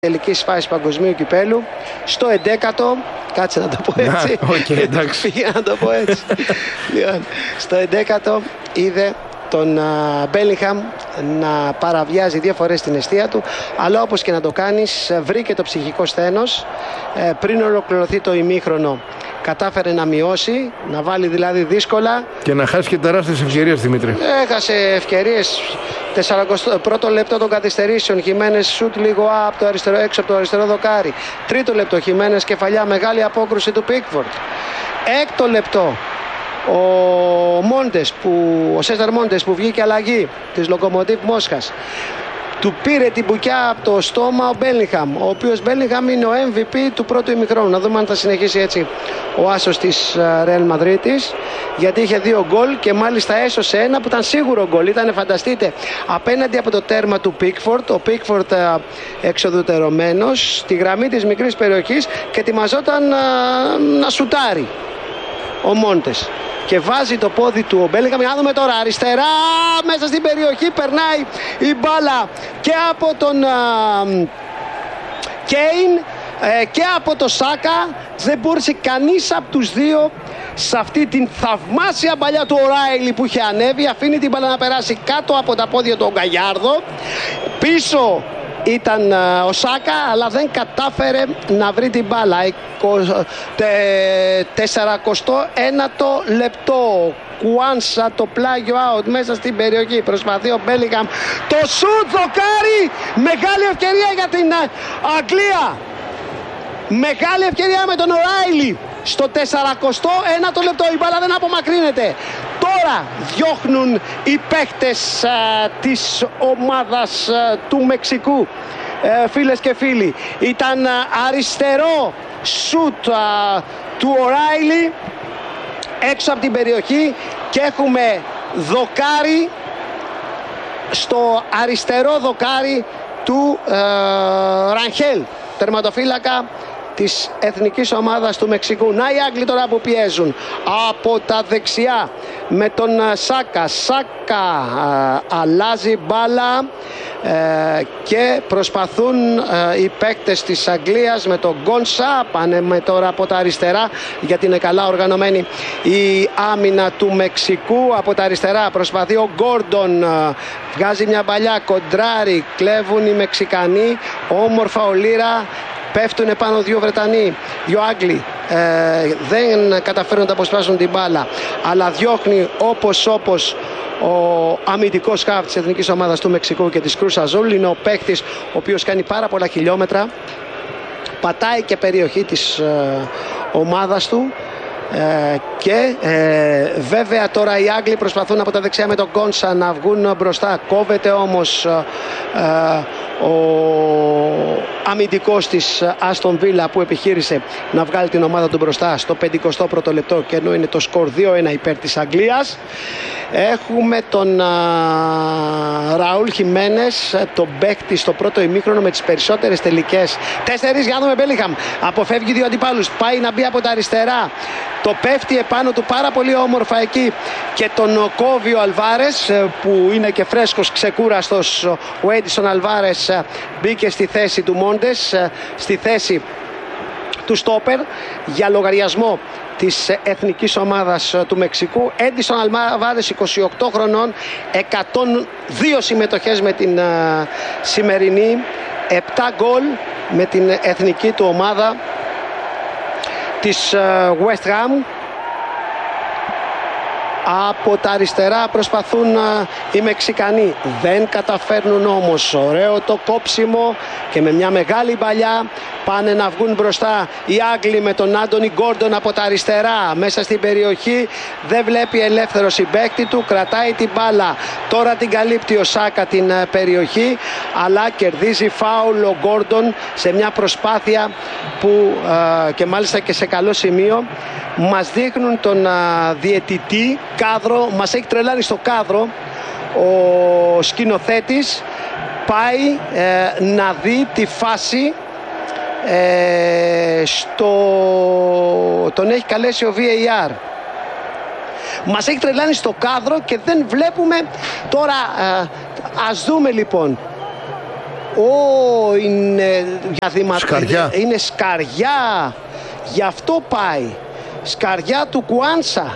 τελικής φάσης παγκοσμίου κυπέλου στο 11ο, κάτσε να το πω έτσι, πήγα να το πω έτσι. Στο 11ο είδε τον Μπέλιγχαμ να παραβιάζει 2 φορές την εστία του, αλλά όπως και να το κάνεις βρήκε το ψυχικό σθένος. Πριν ολοκληρωθεί το ημίχρονο κατάφερε να μειώσει, να βάλει δηλαδή δύσκολα και να χάσει και τεράστιες ευκαιρίες, Δημήτρη. Έχασε ευκαιρίες. 41ο λεπτό των καθυστερήσεων, Χιμένες σουτ λίγο από το αριστερό, έξω από το αριστερό δοκάρι. 3ο λεπτό, Χιμένες κεφαλιά, μεγάλη απόκρουση του Πίκφορντ. 6ο λεπτό, ο Σέζαρ Μόντες που βγήκε αλλαγή της Λοκομοτίβ Μόσχας, του πήρε την μπουκιά από το στόμα ο Μπέλιγχαμ, ο οποίος Μπέλιγχαμ είναι ο MVP του πρώτου ημιχρόνου. Να δούμε αν θα συνεχίσει έτσι ο άσος της Ρεάλ Μαδρίτης, γιατί είχε 2 γκολ και μάλιστα έσωσε ένα που ήταν σίγουρο γκολ. Ήταν, φανταστείτε, απέναντι από το τέρμα του Πίκφορντ, ο Πίκφορντ εξοδουτερωμένος στη γραμμή της μικρής περιοχής και ετοιμαζόταν να σουτάρει ο Μόντες. Και βάζει το πόδι του ο Μπέλιγχαμ. Να δούμε τώρα αριστερά μέσα στην περιοχή. Περνάει η μπάλα και από τον Κέιν και από το Σάκα. Δεν μπορούσε κανείς από τους δύο σε αυτή την θαυμάσια παλιά του Οράιλι που είχε ανέβει. Αφήνει την μπάλα να περάσει κάτω από τα πόδια του Γκαγιάρδο. Πίσω ήταν ο Σάκα, αλλά δεν κατάφερε να βρει την μπάλα. 49ο λεπτό, Κουάνσα το πλάγιο out μέσα στην περιοχή. Προσπαθεί ο Μπέλιγχαμ, το σουτ, δοκάρι, μεγάλη ευκαιρία για την Αγγλία. Μεγάλη ευκαιρία με τον Οράιλι. Στο 41ο λεπτό η μπάλα δεν απομακρύνεται. Τώρα διώχνουν οι παίχτες της ομάδας του Μεξικού. Φίλες και φίλοι, ήταν αριστερό σουτ του Οράιλι έξω από την περιοχή και έχουμε δοκάρι στο αριστερό δοκάρι του Ρανχέλ, τερματοφύλακα της εθνικής ομάδας του Μεξικού. Να οι Άγγλοι τώρα που πιέζουν από τα δεξιά με τον Σάκα. Σάκα αλλάζει μπάλα και προσπαθούν οι παίκτες της Αγγλίας με τον Γκόνσα. Πάνε τώρα από τα αριστερά, γιατί είναι καλά οργανωμένη η άμυνα του Μεξικού. Από τα αριστερά προσπαθεί ο Γκόρντον, βγάζει μια παλιά, κοντράρι, κλέβουν οι Μεξικανοί, όμορφα ο Λίρα. Πέφτουν πάνω 2 Βρετανοί, 2 Άγγλοι, δεν καταφέρουν να αποσπάσουν την μπάλα, αλλά διώχνει όπως ο αμυντικός χαφ της εθνικής ομάδας του Μεξικού και της Κρούς Αζούλ. Είναι ο παίκτης ο οποίος κάνει πάρα πολλά χιλιόμετρα, πατάει και περιοχή της ομάδας του. Και βέβαια τώρα οι Άγγλοι προσπαθούν από τα δεξιά με τον Κόνσα να βγουν μπροστά. Κόβεται όμως ο αμυντικός της Άστον Βίλα που επιχείρησε να βγάλει την ομάδα του μπροστά στο 51ο λεπτό, και ενώ είναι το σκορ 2-1 υπέρ της Αγγλίας. Έχουμε τον Ραούλ Χιμένες, τον παίκτη στο πρώτο ημίχρονο με τις περισσότερες τελικές. 4 για να δούμε. Μπέλιγχαμ αποφεύγει 2 αντιπάλους, πάει να μπει από τα αριστερά, το πέφτει επάνω του πάρα πολύ όμορφα εκεί και τον κόβει ο Αλβάρες, που είναι και φρέσκος, ξεκούραστος. Ο Έντισον Αλβάρες μπήκε στη θέση του Μόντες, στη θέση του στόπερ για λογαριασμό της εθνικής ομάδας του Μεξικού. Έντισον Αλβάρες, 28 χρονών, 102 συμμετοχές με την σημερινή, 7 γκολ με την εθνική του ομάδα της West Ham. Από τα αριστερά προσπαθούν οι Μεξικανοί, δεν καταφέρνουν όμως. Ωραίο το κόψιμο και με μια μεγάλη παλιά πάνε να βγουν μπροστά οι Άγγλοι με τον Άντονι Γκόρντον από τα αριστερά μέσα στην περιοχή. Δεν βλέπει ελεύθερο συμπαίκτη του, κρατάει την μπάλα, τώρα την καλύπτει ο Σάκα την περιοχή, αλλά κερδίζει φάουλ ο Γκόρντον σε μια προσπάθεια που και μάλιστα και σε καλό σημείο. Μας δείχνουν τον διαιτητή κάδρο, μας έχει τρελάνει στο κάδρο ο σκηνοθέτης. Πάει να δει τη φάση, τον έχει καλέσει ο VAR. Μας έχει τρελάνει στο κάδρο και δεν βλέπουμε τώρα. Ας δούμε λοιπόν. Είναι σκαριά. Είναι σκαριά. Γι' αυτό πάει. Σκαριά του Κουάνσα.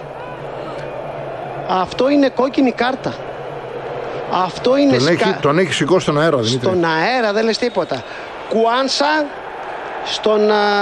Αυτό είναι κόκκινη κάρτα. Αυτό είναι τον έχει σηκώσει στον αέρα, Δημήτρη. Στον αέρα, δεν λες τίποτα. Κουάνσα στον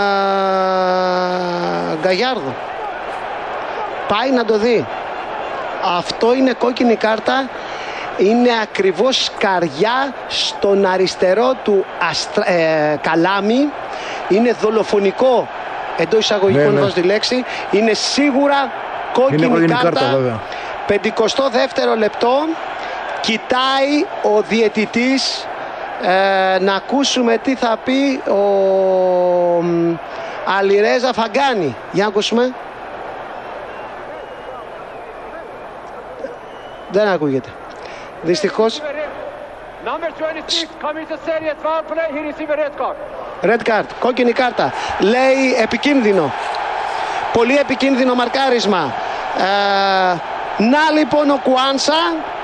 Γκαγιάρδο. Πάει να το δει. Αυτό είναι κόκκινη κάρτα. Είναι ακριβώς σκαριά στον αριστερό του καλάμι. Είναι δολοφονικό, εντός εισαγωγικών βάζω τη λέξη. Είναι σίγουρα κόκκινη κάρτα. 52ο λεπτό. Κοιτάει ο διαιτητής να ακούσουμε τι θα πει ο Αλιρέζα Φαγκάνη. Για να ακούσουμε. Δεν ακούγεται. Δυστυχώς. Red card, κόκκινη κάρτα. Λέει επικίνδυνο. Πολύ επικίνδυνο μαρκάρισμα. Να λοιπόν ο Κουάνσα.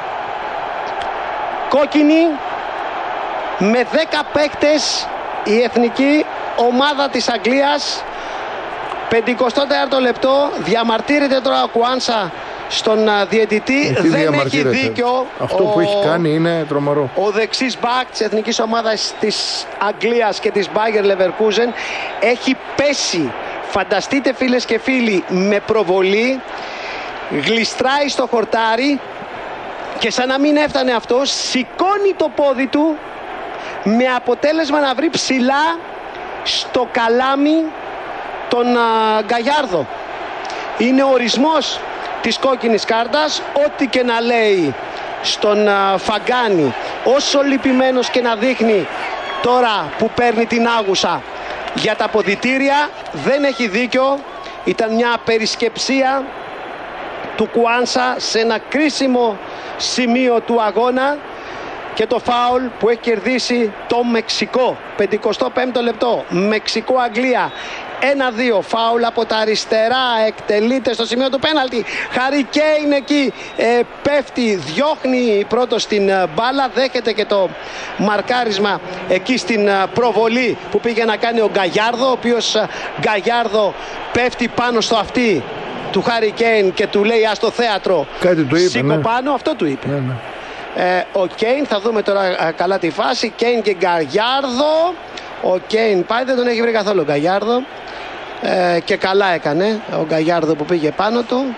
Κόκκινη. Με 10 παίκτες η εθνική ομάδα της Αγγλίας. 54ο λεπτό. Διαμαρτύρεται τώρα ο Κουάνσα στον διαιτητή. Δεν έχει δίκιο. Αυτό που έχει κάνει είναι τρομερό. Ο δεξής μπακ της εθνικής ομάδας της Αγγλίας και της Bayer Leverkusen έχει πέσει. Φανταστείτε φίλες και φίλοι, με προβολή. Γλιστράει στο χορτάρι και σαν να μην έφτανε αυτό, σηκώνει το πόδι του με αποτέλεσμα να βρει ψηλά στο καλάμι τον Γκαγιάρδο. Είναι ο ορισμός της κόκκινης κάρτας. Ό,τι και να λέει στον Φαγκάνη, όσο λυπημένος και να δείχνει τώρα που παίρνει την άγουσα για τα αποδυτήρια, δεν έχει δίκιο. Ήταν μια περισκεψία του Κουάνσα σε ένα κρίσιμο σημείο του αγώνα και το φάουλ που έχει κερδίσει το Μεξικό. 55ο λεπτό, Μεξικό-Αγγλία 1-2. Φάουλ από τα αριστερά, εκτελείται στο σημείο του πέναλτι. Χάρι Κέιν εκεί πέφτει, διώχνει πρώτος την μπάλα, δέχεται και το μαρκάρισμα εκεί στην προβολή που πήγε να κάνει ο Γκαγιάρδο, ο οποίος Γκαγιάρδο πέφτει πάνω στο αυτί του Χάρι Κέιν και του λέει ας το θέατρο, κάτι του είπε, σήκω πάνω, αυτό του είπε. Ο Κέιν, θα δούμε τώρα καλά τη φάση. Κέιν και Γκαγιάρδο. Ο Κέιν πάει, δεν τον έχει βρει καθόλου ο Γκαγιάρδο. Και καλά έκανε ο Γκαγιάρδο που πήγε πάνω του.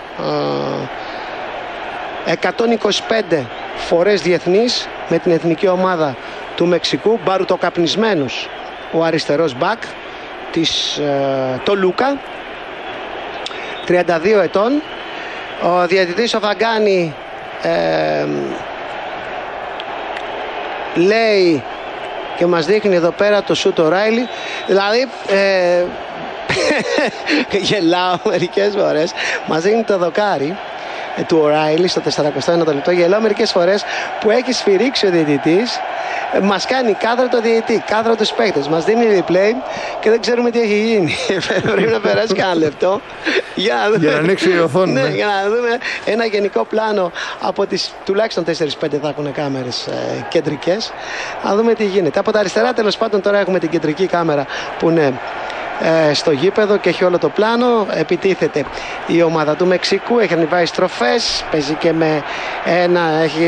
125 φορές διεθνής με την εθνική ομάδα του Μεξικού. Μπαρουτοκαπνισμένος ο αριστερός μπακ της Τολούκα, 32 ετών. Ο διαιτητής ο Φαγκάνη λέει και μας δείχνει εδώ πέρα το σούτ ο Ράιλι. Δηλαδή γελάω μερικές φορές. Μας δείχνει το δοκάρι του O'Reilly στο 41ο λεπτό. Γελάω μερικές φορές που έχει σφυρίξει ο διαιτητής. Μας κάνει κάδρο το διαιτητή, κάδρο τους παίκτες. Μας δίνει replay και δεν ξέρουμε τι έχει γίνει. Πρέπει να περάσει κανένα λεπτό για να ανοίξει η οθόνη. Ναι, για να δούμε ένα γενικό πλάνο από τις τουλάχιστον 4-5 θα έχουν κάμερες κεντρικές. Να δούμε τι γίνεται. Από τα αριστερά τέλος πάντων τώρα έχουμε την κεντρική κάμερα που είναι στο γήπεδο και έχει όλο το πλάνο. Επιτίθεται η ομάδα του Μεξικού, έχει ανεβάσει στροφές, παίζει και με έχει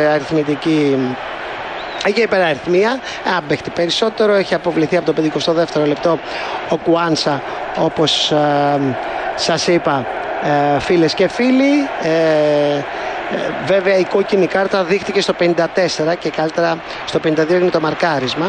υπεραριθμία, αν παίχτη περισσότερο. Έχει αποβληθεί από το 52ο λεπτό ο Κουάνσα, όπως σας είπα φίλες και φίλοι. Βέβαια η κόκκινη κάρτα δείχτηκε στο 54 και καλύτερα στο 52 έγινε το μαρκάρισμα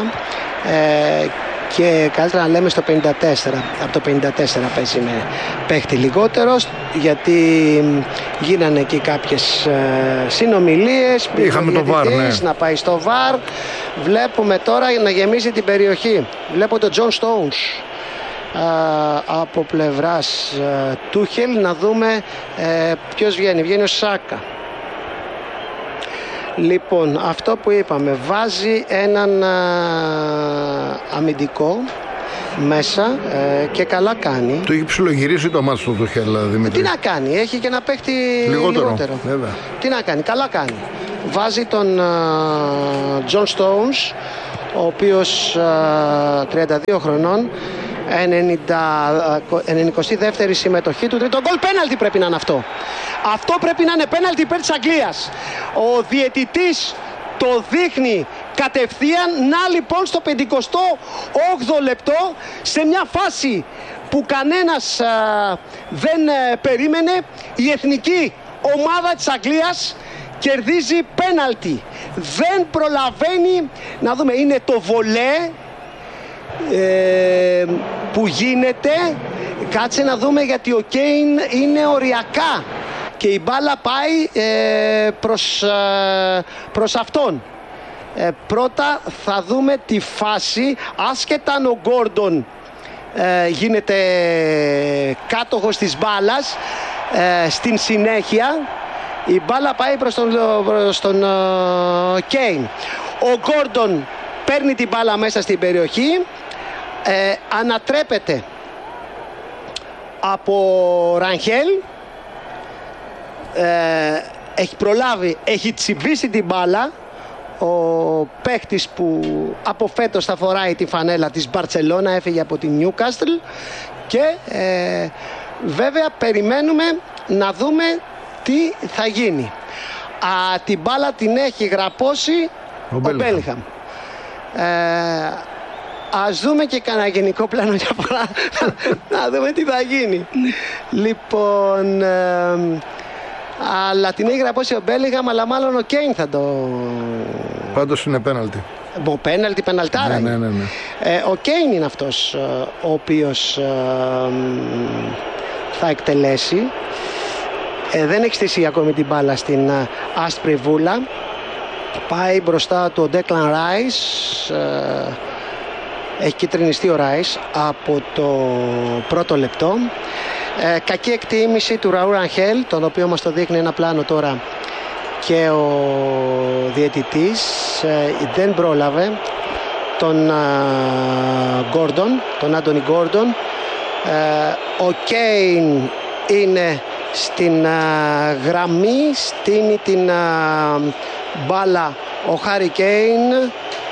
και καλύτερα να λέμε στο 54. Από το 54 παίζει με παίχτη λιγότερος, γιατί γίνανε και κάποιες συνομιλίες. Είχαμε το VAR, ναι. Να πάει στο VAR. Βλέπουμε τώρα να γεμίζει την περιοχή. Βλέπω τον John Stones από πλευράς Τούχελ. Να δούμε ποιος βγαίνει. Βγαίνει ο Σάκα. Λοιπόν, αυτό που είπαμε, βάζει έναν αμυντικό μέσα και καλά κάνει. Το έχει ψιλογυρίσει το μάτι του Τούχελ, Δημήτρη. Τι να κάνει, έχει και ένα παίχτη λιγότερο. Τι να κάνει, καλά κάνει. Βάζει τον John Stones, ο οποίος 32 χρονών, 92η συμμετοχή του, τρίτο γκολ. Πέναλτι πρέπει να είναι αυτό. Αυτό πρέπει να είναι πέναλτι υπέρ της Αγγλίας. Ο διαιτητής το δείχνει κατευθείαν. Να λοιπόν στο 58ο λεπτό, σε μια φάση που κανένας δεν περίμενε, η εθνική ομάδα της Αγγλίας κερδίζει πέναλτι. Δεν προλαβαίνει, να δούμε, είναι το βολέ που γίνεται. Κάτσε να δούμε, γιατί ο Κέιν είναι οριακά και η μπάλα πάει προς αυτόν. Πρώτα θα δούμε τη φάση, άσχετα αν ο Γκόρντον γίνεται κάτοχος της μπάλας. Στην συνέχεια η μπάλα πάει προς τον Κέιν. Ο Γκόρντον παίρνει την μπάλα μέσα στην περιοχή, ανατρέπεται από Ραγχέλ, έχει προλάβει, έχει τσιμπήσει την μπάλα ο παίχτης που από φέτος θα φοράει τη φανέλα της Μπαρτσελώνα, έφυγε από την Νιούκαστλ, και βέβαια περιμένουμε να δούμε τι θα γίνει. Την μπάλα την έχει γραπώσει ο Μπέλιγχαμ. Ας δούμε και κανένα γενικό πλάνο για φορά να δούμε τι θα γίνει. Λοιπόν, αλλά την έχει γραπώσει ο Μπέλιγχαμ, αλλά μάλλον ο Κέιν θα το... Πάντως είναι πέναλτι. Πέναλτι, πεναλτάρα. Ναι. Ο Κέιν είναι αυτός ο οποίος θα εκτελέσει. Δεν έχει στήσει ακόμη την μπάλα στην άσπρη βούλα. Πάει μπροστά του ο Ντέκλαν Ράις. Έχει κυτρινιστεί ο Ράις από το πρώτο λεπτό. Κακή εκτίμηση του Ραούλ Ραγχέλ, τον οποίο μας το δείχνει ένα πλάνο τώρα και ο διαιτητής. Δεν πρόλαβε τον Γκόρντον, τον Άντονι Γκόρντον. Ο Κέιν είναι στην γραμμή, στείνει την μπάλα ο Χάρι Κέιν.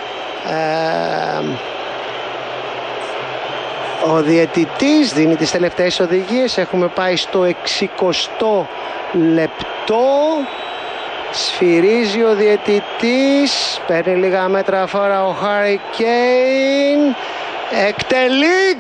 Ο διαιτητής δίνει τις τελευταίες οδηγίες. Έχουμε πάει στο 60ο λεπτό. Σφυρίζει ο διαιτητής, παίρνει λίγα μέτρα φορά ο Χάρι Κέιν, εκτελεί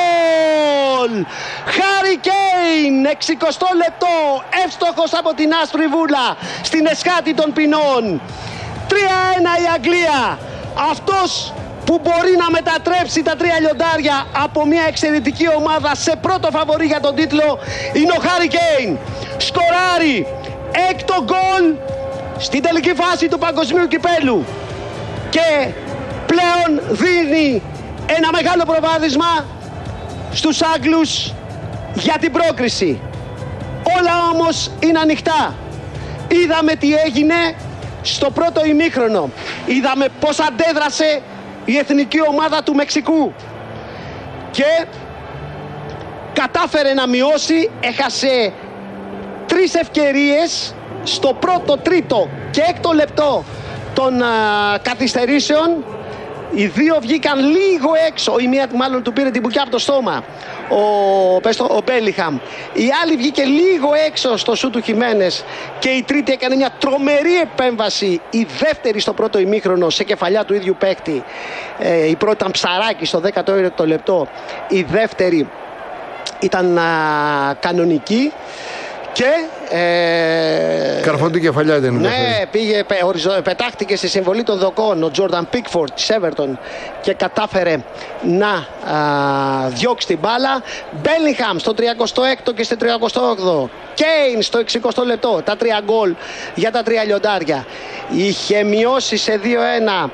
γκολ! Χάρι Κέιν, 60ο λεπτό, εύστοχος από την άσπρη βούλα στην εσχάτη των ποινών. 3-1 η Αγγλία. Αυτός που μπορεί να μετατρέψει τα τρία λιοντάρια από μια εξαιρετική ομάδα σε πρώτο φαβορί για τον τίτλο είναι ο Χάρι Κέιν. Σκοράρει έκτο γκολ στην τελική φάση του παγκοσμίου κυπέλου και πλέον δίνει ένα μεγάλο προβάδισμα στους Άγγλους για την πρόκριση. Όλα όμως είναι ανοιχτά. Είδαμε τι έγινε στο πρώτο ημίχρονο. Είδαμε πώς αντέδρασε η εθνική ομάδα του Μεξικού και κατάφερε να μειώσει. Έχασε 3 ευκαιρίες στο πρώτο, τρίτο και έκτο λεπτό των καθυστερήσεων. Οι δύο βγήκαν λίγο έξω, η μία μάλλον του πήρε την μπουκιά από το στόμα, ο Μπέλιγχαμ. Η άλλη βγήκε λίγο έξω στο σου του Χιμένες και η τρίτη έκανε μια τρομερή επέμβαση, η δεύτερη στο πρώτο ημίχρονο σε κεφαλιά του ίδιου παίκτη. Η πρώτη ήταν Ψαράκη στο 19ο λεπτό, η δεύτερη ήταν κανονική. Και καρφωτή κεφαλιά ήταν. Ναι, πετάχτηκε στη συμβολή των δοκών ο Τζόρνταν Πίκφορντ της Everton και κατάφερε να διώξει την μπάλα. Μπέλιγχαμ στο 36ο και στο 38ο. Κέιν στο 60ο λεπτό. Τα 3 γκολ για τα τρία λιοντάρια. Είχε μειώσει σε 2-1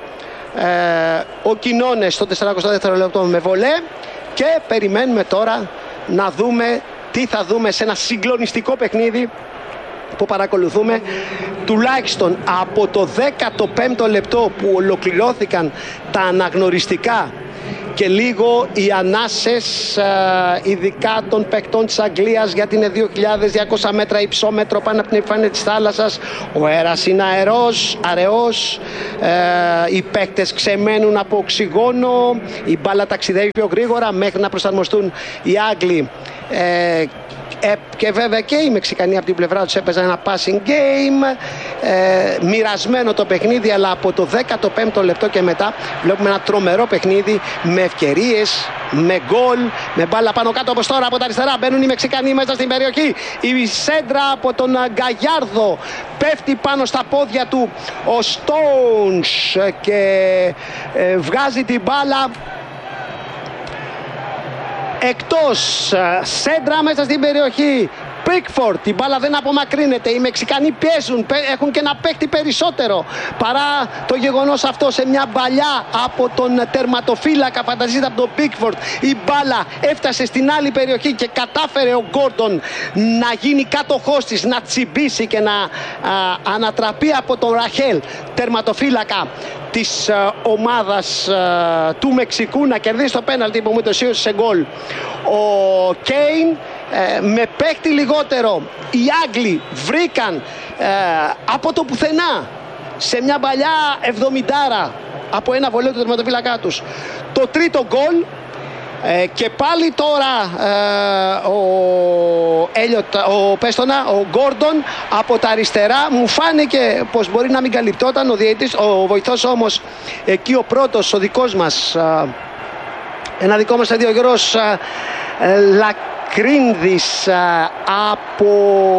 ο Κινώνες στο 42ο λεπτό με βολέ. Και περιμένουμε τώρα να δούμε τι θα δούμε σε ένα συγκλονιστικό παιχνίδι που παρακολουθούμε τουλάχιστον από το 15ο λεπτό που ολοκληρώθηκαν τα αναγνωριστικά και λίγο οι ανάσες, ειδικά των παικτών της Αγγλίας, γιατί είναι 2.200 μέτρα υψόμετρο πάνω από την επιφάνεια της θάλασσας. Ο αέρας είναι αραιός, οι παίκτες ξεμένουν από οξυγόνο, η μπάλα ταξιδεύει πιο γρήγορα μέχρι να προσαρμοστούν οι Άγγλοι. Και βέβαια και οι Μεξικανοί από την πλευρά τους έπαιζαν ένα passing game, μοιρασμένο το παιχνίδι, αλλά από το 15ο λεπτό και μετά βλέπουμε ένα τρομερό παιχνίδι με ευκαιρίες, με γκολ, με μπάλα πάνω κάτω όπως τώρα από τα αριστερά. Μπαίνουν οι Μεξικανοί μέσα στην περιοχή, η σέντρα από τον Γκαγιάρδο πέφτει πάνω στα πόδια του ο Stones και βγάζει την μπάλα εκτός. Σέντρα μέσα στην περιοχή, Pickford, η μπάλα δεν απομακρύνεται, οι Μεξικανοί πιέζουν, έχουν και ένα παίκτη περισσότερο παρά το γεγονός αυτό. Σε μια μπαλιά από τον τερματοφύλακα, φανταζείτε, από τον Pickford, η μπάλα έφτασε στην άλλη περιοχή και κατάφερε ο Γκόρντον να γίνει κάτοχός της, να τσιμπήσει και να ανατραπεί από τον Ραχέλ, τερματοφύλακα της ομάδας του Μεξικού, να κερδίσει το πέναλτι που μου το σίωσε σε γκολ. Ο Κέιν με παίκτη λιγότερο, οι Άγγλοι βρήκαν από το πουθενά σε μια παλιά 70 από ένα βολέο του τερματοφύλακά τους το τρίτο γκολ. Και πάλι τώρα ο Γκόρντον από τα αριστερά, μου φάνηκε πως μπορεί να μην καλυπτόταν ο βοηθός, όμως εκεί ο πρώτος, ο δικός μας, ένα δικό μας αδειογερός Λακρίνδης από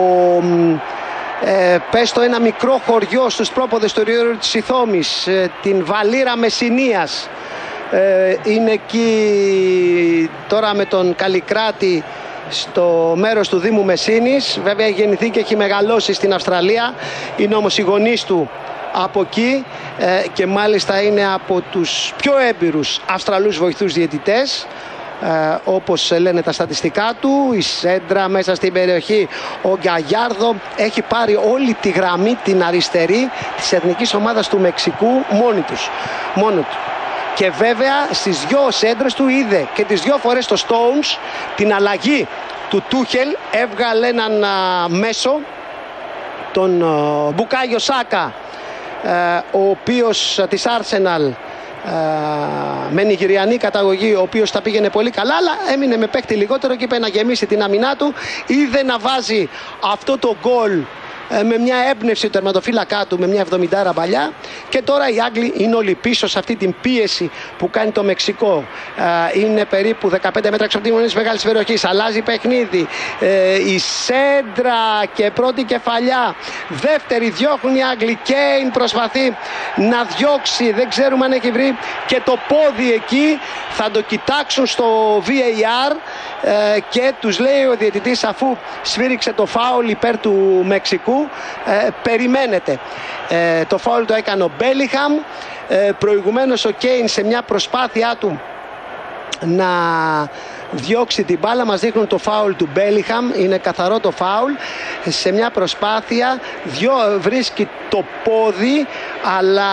πες το ένα μικρό χωριό στους πρόποδες του Ριού της Ιθόμης, την Βαλήρα Μεσσηνίας, είναι εκεί τώρα με τον Καλλικράτη στο μέρος του Δήμου Μεσσήνης. Βέβαια έχει γεννηθεί και έχει μεγαλώσει στην Αυστραλία, είναι όμως οι γονείς του από εκεί και μάλιστα είναι από τους πιο έμπειρους Αυστραλούς βοηθούς διαιτητές, όπως λένε τα στατιστικά του. Η σέντρα μέσα στην περιοχή, ο Γκαγιάρδο έχει πάρει όλη τη γραμμή την αριστερή της εθνικής ομάδας του Μεξικού μόνο του. Και βέβαια στις δυο σέντρες του είδε και τις δυο φορές το Stones την αλλαγή του Τούχελ. Έβγαλε έναν μέσο, τον Μπουκάγιο Σάκα, ο οποίος της Arsenal, με νιγηριανή καταγωγή, ο οποίος τα πήγαινε πολύ καλά, αλλά έμεινε με παίκτη λιγότερο και είπε να γεμίσει την αμυνά του. Είδε να βάζει αυτό το γκολ με μια έμπνευση του τερματοφύλακά του, με μια 70 παλιά, και τώρα οι Άγγλοι είναι όλοι πίσω σε αυτή την πίεση που κάνει το Μεξικό. Είναι περίπου 15 μέτρα έξω από τη μονή της μεγάλης περιοχής, αλλάζει παιχνίδι, η σέντρα και πρώτη κεφαλιά, δεύτερη διώχνουν οι Άγγλοι, Κέιν προσπαθεί να διώξει, δεν ξέρουμε αν έχει βρει και το πόδι εκεί, θα το κοιτάξουν στο VAR και τους λέει ο διαιτητής, αφού σφύριξε το φάουλ υπέρ του Μεξικού, περιμένετε. Το φάουλ το έκανε ο Μπέλιχαμ. Προηγουμένως ο Κέιν σε μια προσπάθειά του να διώξει την μπάλα, μας δείχνουν το φάουλ του Μπέλιχαμ, είναι καθαρό το φάουλ, σε μια προσπάθεια βρίσκει το πόδι, αλλά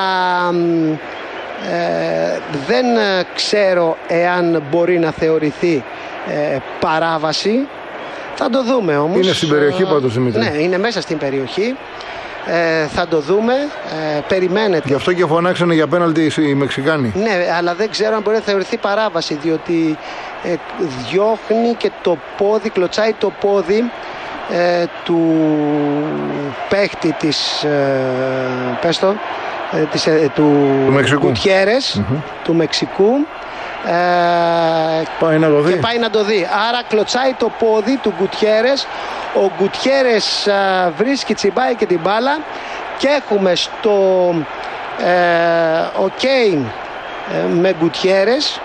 δεν ξέρω εάν μπορεί να θεωρηθεί παράβαση. Θα το δούμε όμως. Είναι στην περιοχή πάντως, Δημήτρη. Ναι, είναι μέσα στην περιοχή. Θα το δούμε. Περιμένετε. Γι' αυτό και φωνάξανε για πέναλτι οι Μεξικάνοι. Ναι, αλλά δεν ξέρω αν μπορεί να θεωρηθεί παράβαση, διότι διώχνει και το πόδι, κλωτσάει το πόδι του παίχτη της του Γκουτιέρες, του Μεξικού. Πάει να το δει. Και πάει να το δει. Άρα κλωτσάει το πόδι του Γκουτιέρες. Ο Γκουτιέρες βρίσκει, τσιμπάει και την μπάλα, και έχουμε ο Κέιν με Γκουτιέρες,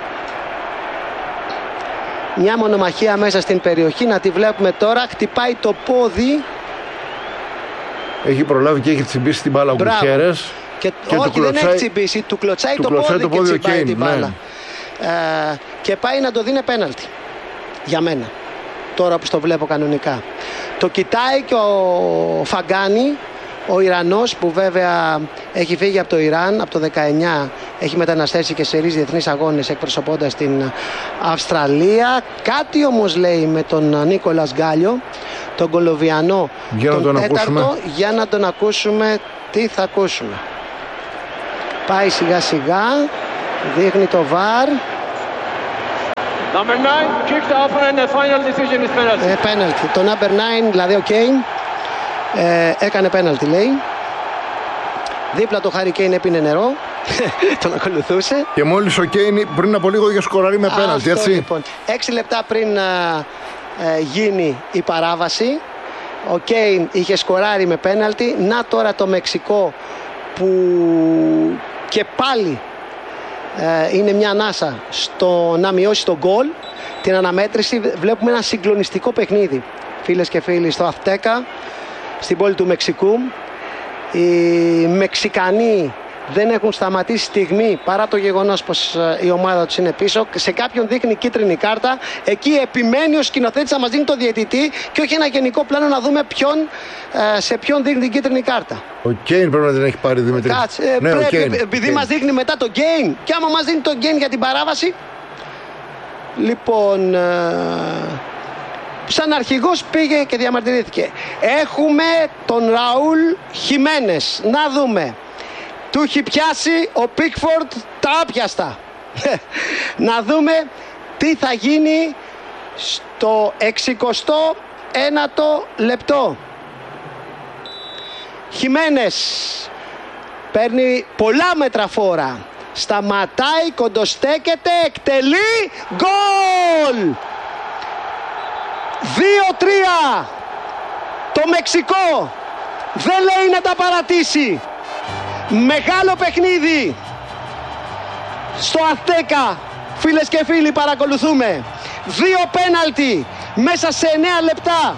μια μονομαχία μέσα στην περιοχή, να τη βλέπουμε τώρα. Χτυπάει το πόδι, έχει προλάβει και έχει τσιμπήσει την μπάλα ο Γκουτιέρες. Και όχι, δεν έχει τσιμπήσει, του κλωτσάει το πόδι και τσιμπάει την μπάλα. Ναι. Και πάει να το δίνει πέναλτι για μένα, τώρα που το βλέπω κανονικά. Το κοιτάει και ο Φαγκάνι, Ο Ιρανός, που βέβαια έχει φύγει από το Ιράν από το 19, έχει μεταναστεύσει και σε ρίζες διεθνείς αγώνες εκπροσωπώντας την Αυστραλία. Κάτι όμως λέει με τον Νίκολας Γκάλιο, τον Κολομβιανό, τον τέταρτο. Για να τον ακούσουμε. Τι θα ακούσουμε? Πάει σιγά σιγά, δείχνει το VAR. Number 9 kicked off and the final decision is penalty. Penalty. Το number 9, δηλαδή ο Κέιν, έκανε penalty, λέει. Δίπλα το Harry Kane έπινε νερό. Τον ακολουθούσε. Και μόλις ο Κέιν πριν από λίγο είχε σκοράρει με penalty, έτσι. Λοιπόν, 6 λεπτά πριν γίνει η παράβαση, ο Κέιν είχε σκοράρει με penalty. Να τώρα το Μεξικό που και πάλι είναι μια ανάσα στο να μειώσει τον γκολ, την αναμέτρηση. Βλέπουμε ένα συγκλονιστικό παιχνίδι, φίλες και φίλοι, στο Αζτέκα, στην πόλη του Μεξικού. Οι Μεξικανοί δεν έχουν σταματήσει στιγμή, παρά το γεγονός πως η ομάδα τους είναι πίσω. Σε κάποιον δείχνει κίτρινη κάρτα. Εκεί επιμένει ο σκηνοθέτης να μας δίνει το διαιτητή και όχι ένα γενικό πλάνο να δούμε σε ποιον δείχνει την κίτρινη κάρτα. Ο Κέιν πρέπει να την έχει πάρει, Δημήτρη. Κάτσε, ναι, πρέπει, επειδή μας δείχνει μετά τον Κέιν. Και άμα μας δίνει τον Κέιν για την παράβαση, λοιπόν, σαν αρχηγός πήγε και διαμαρτυρήθηκε. Έχουμε τον Ραούλ Χιμένες. Να δούμε. Του έχει πιάσει ο Πίκφορντ τα άπιαστα. Να δούμε τι θα γίνει στο 69ο λεπτό. Χιμένες παίρνει πολλά μέτρα φόρα. Σταματάει, κοντοστέκεται, εκτελεί, γκολ! 2-3. Το Μεξικό δεν λέει να τα παρατήσει. Μεγάλο παιχνίδι στο Αζτέκα, φίλες και φίλοι, παρακολουθούμε. 2 πέναλτι μέσα σε 9 λεπτά.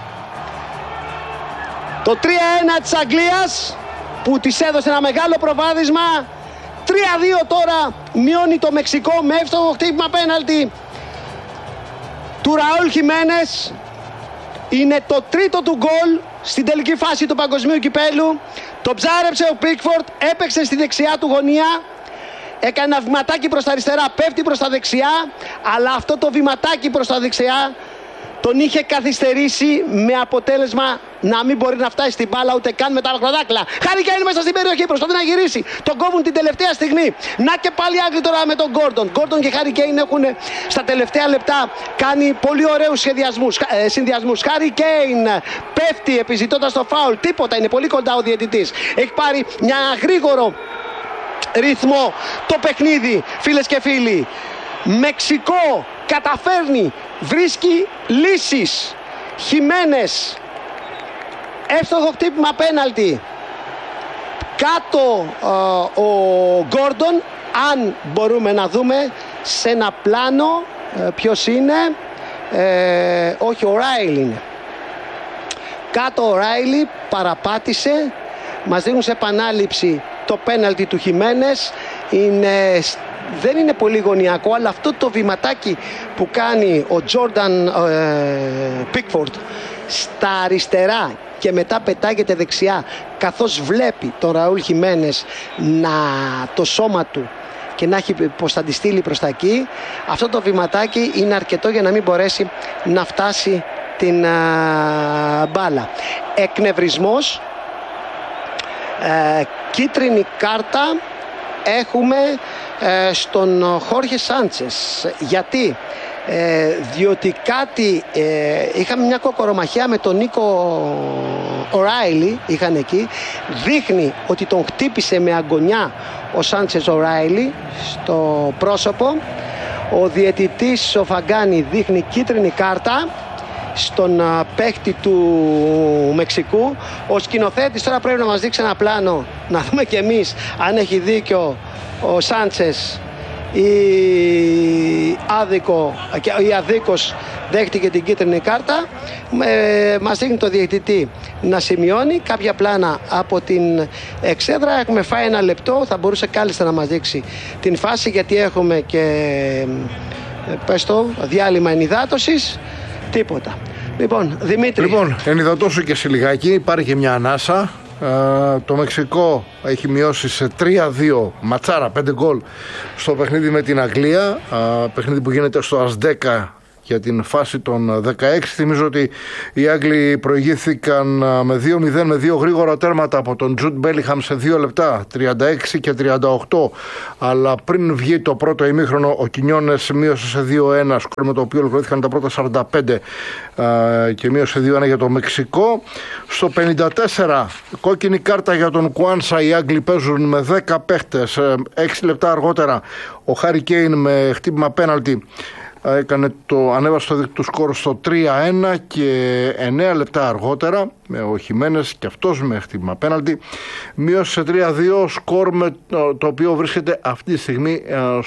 Το 3-1 της Αγγλίας που της έδωσε ένα μεγάλο προβάδισμα. 3-2 τώρα μειώνει το Μεξικό με εύστοχο χτύπημα πέναλτι του Ραούλ Χιμένες. Είναι το τρίτο του γκολ στην τελική φάση του παγκοσμίου κυπέλου. Το ψάρεψε ο Πίκφορντ, έπαιξε στη δεξιά του γωνία, έκανε ένα βηματάκι προς τα αριστερά, πέφτει προς τα δεξιά, αλλά αυτό το βηματάκι προς τα δεξιά τον είχε καθυστερήσει, με αποτέλεσμα να μην μπορεί να φτάσει στην μπάλα ούτε καν με τα ακροδάκλα. Χάρη Κέιν μέσα στην περιοχή, προσπαθεί να γυρίσει. Τον κόβουν την τελευταία στιγμή. Να και πάλι Άγγλοι τώρα με τον Γκόρντον. Γκόρντον και Χάρη Κέιν έχουν στα τελευταία λεπτά κάνει πολύ ωραίους συνδυασμούς. Χάρη Κέιν πέφτει επιζητώντας το φάουλ. Τίποτα, είναι πολύ κοντά ο διαιτητής. Έχει πάρει μια γρήγορο ρυθμό το παιχνίδι, φίλες και φίλοι. Μεξικό καταφέρνει, βρίσκει λύσεις. Χιμένες, εύστοχο χτύπημα πέναλτι. Κάτω ο Γκόρντον, αν μπορούμε να δούμε σε ένα πλάνο ποιος είναι. Όχι, ο Ράιλι είναι. Κάτω ο Ράιλι παραπάτησε. Μας δίνουν σε επανάληψη το πέναλτι του Χιμένες. Δεν είναι πολύ γωνιακό, αλλά αυτό το βηματάκι που κάνει ο Τζόρνταν Πίκφορντ στα αριστερά και μετά πετάγεται δεξιά, καθώς βλέπει τον Ραούλ Χιμένες το σώμα του και να έχει πως θα τη στείλει προς τα εκεί, αυτό το βηματάκι είναι αρκετό για να μην μπορέσει να φτάσει την μπάλα. Εκνευρισμός, κίτρινη κάρτα έχουμε στον Χόρχε Σάντσες. Γιατί? Διότι είχαμε μια κοκορομαχία με τον Νίκο O'Reilly, είχαν εκεί. Δείχνει ότι τον χτύπησε με αγωνιά ο Σάντσες O'Reilly στο πρόσωπο. Ο διαιτητής ο Φαγκάνη δείχνει κίτρινη κάρτα στον παίχτη του Μεξικού. Ο σκηνοθέτης τώρα πρέπει να μας δείξει ένα πλάνο να δούμε και εμείς αν έχει δίκιο ο Σάντσες ή αδίκως δέχτηκε την κίτρινη κάρτα. Μας δείχνει το διαιτητή να σημειώνει κάποια πλάνα από την εξέδρα. Έχουμε φάει ένα λεπτό, θα μπορούσε κάλλιστα να μας δείξει την φάση, γιατί έχουμε και διάλειμμα ενυδάτωσης. Τίποτα. Λοιπόν, Δημήτρη. Λοιπόν, ενυδατώσου και σε λιγάκι. Υπάρχει και μια ανάσα. Το Μεξικό έχει μειώσει σε 3-2, ματσάρα, 5 γκολ στο παιχνίδι με την Αγγλία, παιχνίδι που γίνεται στο ΑΣ10 για την φάση των 16. Θυμίζω ότι οι Άγγλοι προηγήθηκαν με 2-0 με 2 γρήγορα τέρματα από τον Τζουντ Μπέλιγχαμ σε 2 λεπτά, 36 και 38, αλλά πριν βγει το πρώτο ημίχρονο ο Κινιόνες μείωσε σε 2-1, σκορ με το οποίο ολοκληρώθηκαν τα πρώτα 45 και μείωσε 2-1 για το Μεξικό. Στο 54 κόκκινη κάρτα για τον Κουάνσα, οι Άγγλοι παίζουν με 10 παίχτες. 6 λεπτά αργότερα ο Χάρι Κέιν με χτύπημα πέναλτι ανέβασε το σκορ στο 3-1 και 9 λεπτά αργότερα ο Χιμένες και αυτός με χτύπημα πέναλτι μείωσε σε 3-2, σκορ με το οποίο βρίσκεται αυτή τη στιγμή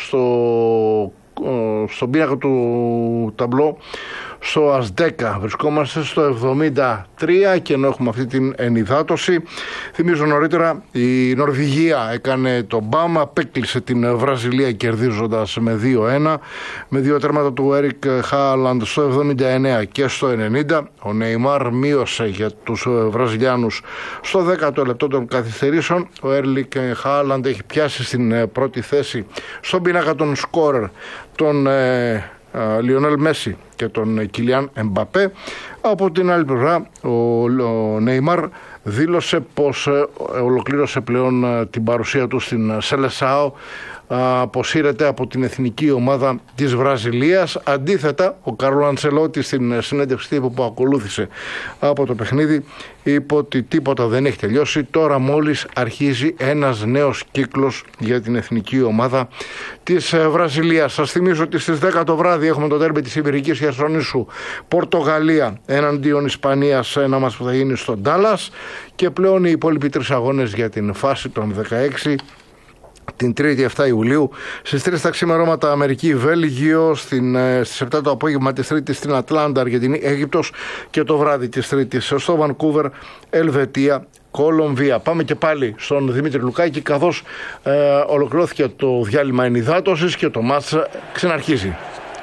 στον πίνακα του ταμπλό στο ΑΣ10. Βρισκόμαστε στο 73 και ενώ έχουμε αυτή την ενυδάτωση. Θυμίζω νωρίτερα η Νορβηγία έκανε το μπάμα, απέκλεισε την Βραζιλία κερδίζοντας με 2-1 με 2 τέρματα του Έρικ Χάλαντ στο 79 και στο 90. Ο Νεϊμάρ μείωσε για τους Βραζιλιάνους στο 10ο λεπτό των καθυστερήσεων. Ο Έρικ Χάλαντ έχει πιάσει στην πρώτη θέση στον πίνακα των σκόρερ τον Λιονέλ Μέση και τον Κιλιάν Εμπαπέ. Από την άλλη πλευρά ο Νεϊμάρ δήλωσε πως ολοκλήρωσε πλέον την παρουσία του στην Σελεσάο, αποσύρεται από την εθνική ομάδα της Βραζιλίας. Αντίθετα, ο Καρλό Αντσελότη στην συνέντευξη τύπου που ακολούθησε από το παιχνίδι είπε ότι τίποτα δεν έχει τελειώσει, τώρα μόλις αρχίζει ένας νέος κύκλος για την εθνική ομάδα της Βραζιλίας. Σας θυμίζω ότι στις 10 το βράδυ έχουμε το ντέρμπι της Ιβηρικής Χερσονήσου, Πορτογαλία εναντίον Ισπανίας, ένα μας που θα γίνει στο Ντάλλας, και πλέον οι υπόλοιποι 3 αγώνες για την φάση των 16 την 3η 7 Ιουλίου. Στις 3 τα ξημερώματα Αμερική-Βέλγιο, στις 7 το απόγευμα της Τρίτης στην Ατλάντα, Αργεντινή, Αίγυπτος, και το βράδυ της Τρίτης στο Βανκούβερ, Ελβετία, Κολομβία. Πάμε και πάλι στον Δημήτρη Λουκάκη, καθώς ολοκληρώθηκε το διάλειμμα ενυδάτωσης και το μάτς ξαναρχίζει.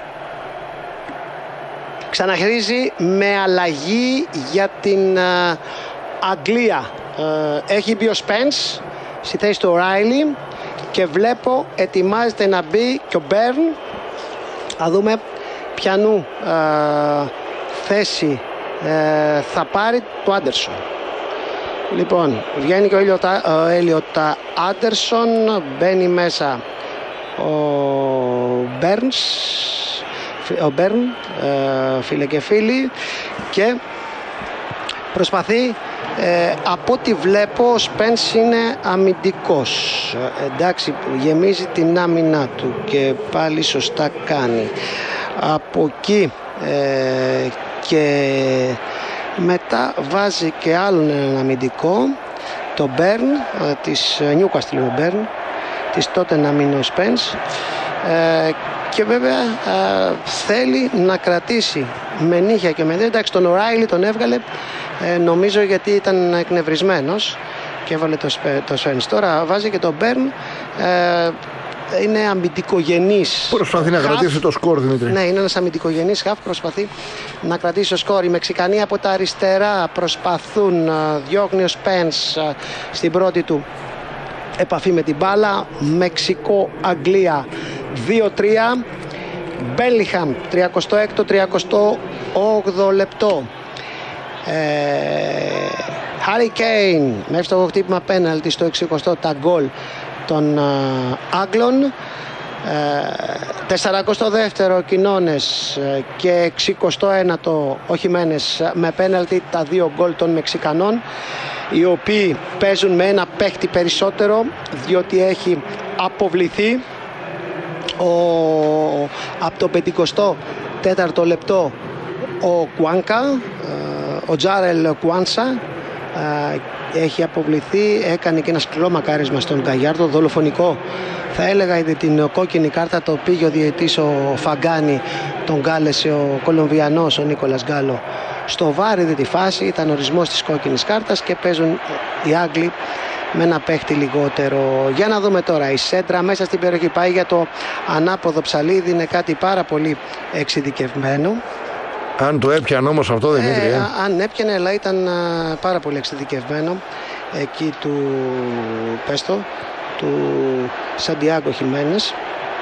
Ξαναρχίζει με αλλαγή για την Αγγλία. Έχει μπει ο Σπένς στη θέση του Ράιλι και βλέπω ετοιμάζεται να μπει και ο Μπέρν. Θα δούμε ποιανού θέση θα πάρει το Άντερσον. Λοιπόν, βγαίνει και ο Έλιοτ Άντερσον, μπαίνει μέσα ο Μπέρν, φίλε και φίλοι, και προσπαθεί. Από ό,τι βλέπω ο Σπένς είναι αμυντικός, εντάξει, γεμίζει την άμυνά του και πάλι σωστά κάνει. Από εκεί και μετά βάζει και άλλον έναν αμυντικό, το Μπέρν της Νιούκαστλ, ο Μπέρν της τότε να μείνει ο Σπένς, και βέβαια θέλει να κρατήσει με νύχια και με δέντρα. Εντάξει, τον O'Reilly τον έβγαλε νομίζω γιατί ήταν εκνευρισμένος και έβαλε το Σπένς. Τώρα βάζει και τον Μπέρν, είναι αμυντικογενής. Προσπαθεί να κρατήσει το σκορ, Δημήτρη. Ναι, είναι ένας αμυντικογενής χαφ, προσπαθεί να κρατήσει το σκορ. Οι Μεξικανοί από τα αριστερά προσπαθούν, διώχνει ο Σπένς στην πρώτη του επαφή με την μπάλα. Μεξικό-Αγγλία 2-3. Μπέλιγχαμ 36ο-38ο λεπτό. Χάρι Κέιν μέχρι το χτύπημα πέναλτι στο 60ο, τα γκολ των Άγγλων. 42ο Κινόνες και 61ο ο Χιμένες με πέναλτι, τα 2 γκολ των Μεξικανών, οι οποίοι παίζουν με ένα παίχτη περισσότερο διότι έχει αποβληθεί από το 54ο λεπτό ο Κουάνκα, ο Τζάρελ Κουάνσα έχει αποβληθεί, έκανε και ένα σκληρό μακάρισμα στον Γκαγιάρδο, δολοφονικό θα έλεγα, είδε την κόκκινη κάρτα, το πήγε ο διαιτής ο Φαγκάνη, τον κάλεσε ο Κολομβιανός ο Νίκολας Γκάλο στο βάρ, είδε τη φάση, ήταν ορισμός της κόκκινης κάρτας και παίζουν οι Άγγλοι με ένα παίχτη λιγότερο. Για να δούμε τώρα, η σέντρα μέσα στην περιοχή πάει για το ανάποδο ψαλίδι, είναι κάτι πάρα πολύ εξειδικευμένο. Αν το έπιανε όμως αυτό, Δημήτρη. Αν έπιανε, αλλά ήταν πάρα πολύ εξειδικευμένο. εκεί του Σαντιάγκο Χιμένες,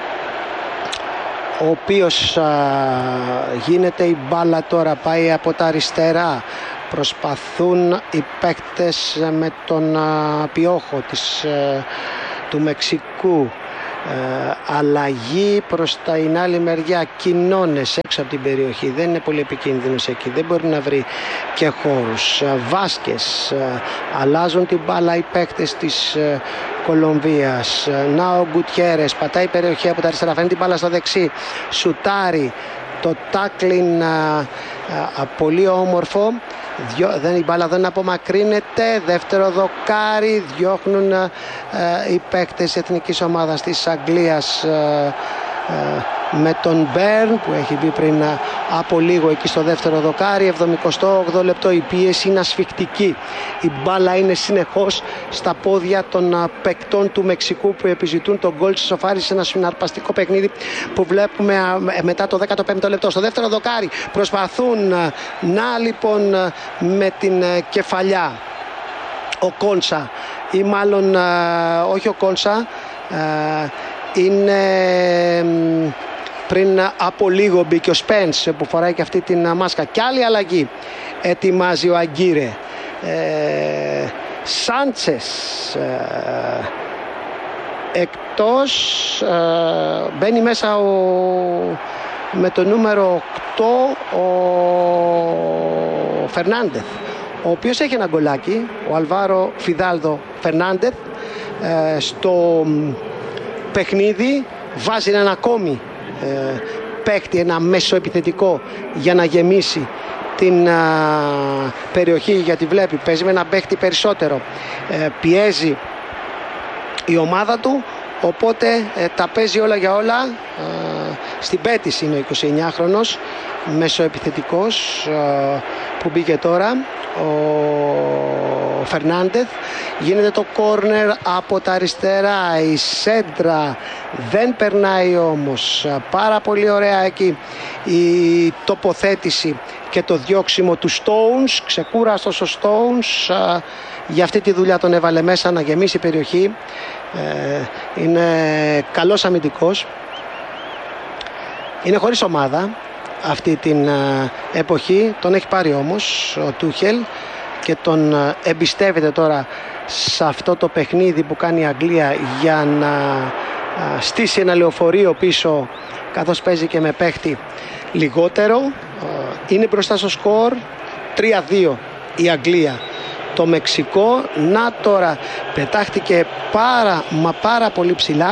ο οποίος γίνεται η μπάλα τώρα, πάει από τα αριστερά, προσπαθούν οι παίκτες με τον Πιόχο του Μεξικού, αλλαγή προς την άλλη μεριά, Κοινώνες έξω από την περιοχή, δεν είναι πολύ επικίνδυνος εκεί, δεν μπορεί να βρει και χώρους. Βάσκες, αλλάζουν την μπάλα οι παίκτες της Κολομβίας. Νάο Γκουτιέρες πατάει περιοχή από τα αριστερά, φέρνει την μπάλα στο δεξί, σουτάρει, το τάκλιν πολύ όμορφο, η μπάλα δεν απομακρύνεται, δεύτερο δοκάρι, διώχνουν οι παίκτες εθνικής ομάδας της Αγγλίας με τον Μπέρν που έχει μπει πριν από λίγο εκεί στο δεύτερο δοκάρι. 78 λεπτό, η πίεση είναι ασφικτική, η μπάλα είναι συνεχώς στα πόδια των παικτών του Μεξικού που επιζητούν τον γκολ της ισοφάρισης σε ένα συναρπαστικό παιχνίδι που βλέπουμε μετά το 15ο λεπτό. Στο δεύτερο δοκάρι προσπαθούν λοιπόν με την κεφαλιά ο Κόνσα, ή μάλλον όχι ο Κόνσα, είναι πριν από λίγο μπήκε ο Σπένς που φοράει και αυτή την μάσκα. Και άλλη αλλαγή ετοιμάζει ο Αγκύρε. Σάντσες εκτός, μπαίνει μέσα με το νούμερο 8 ο Φερνάντεθ, ο οποίος έχει ένα γκολάκι, ο Αλβάρο Φιδάλδο Φερνάντεθ, στο παιχνίδι. Βάζει έναν ακόμη παίκτη, ένα μέσο επιθετικό για να γεμίσει την περιοχή, γιατί βλέπει παίζει με ένα παίκτη περισσότερο, πιέζει η ομάδα του, οπότε τα παίζει όλα για όλα. Στην Πέτης είναι ο 29χρονος μεσοεπιθετικός που μπήκε τώρα, ο Φερνάντεθ. Γίνεται το κόρνερ από τα αριστερά, η σέντρα δεν περνάει όμως, πάρα πολύ ωραία εκεί η τοποθέτηση και το διώξιμο του Stones, ξεκούραστος ο Stones, για αυτή τη δουλειά τον έβαλε μέσα να γεμίσει η περιοχή, είναι καλός αμυντικός, είναι χωρίς ομάδα αυτή την εποχή, τον έχει πάρει όμως ο Τούχελ και τον εμπιστεύεται τώρα σε αυτό το παιχνίδι που κάνει η Αγγλία για να στήσει ένα λεωφορείο πίσω, καθώς παίζει και με παίχτη λιγότερο. Είναι μπροστά στο σκορ 3-2 η Αγγλία. Το Μεξικό, να τώρα πετάχτηκε πάρα πολύ ψηλά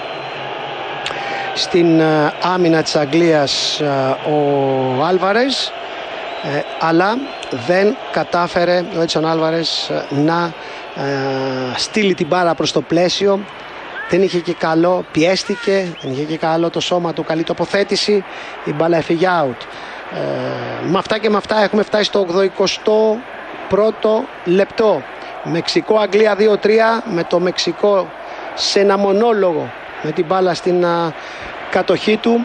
στην άμυνα της Αγγλίας ο Άλβαρες, αλλά δεν κατάφερε ο Έτσον Άλβαρες να στείλει την μπάλα προς το πλαίσιο. Δεν είχε και καλό, πιέστηκε, δεν είχε και καλό το σώμα του, καλή τοποθέτηση, η μπάλα έφυγε out. Με αυτά και με αυτά έχουμε φτάσει στο 81ο λεπτό. Μεξικό-Αγγλία 2-3, με το Μεξικό σε ένα μονόλογο με την μπάλα στην κατοχή του.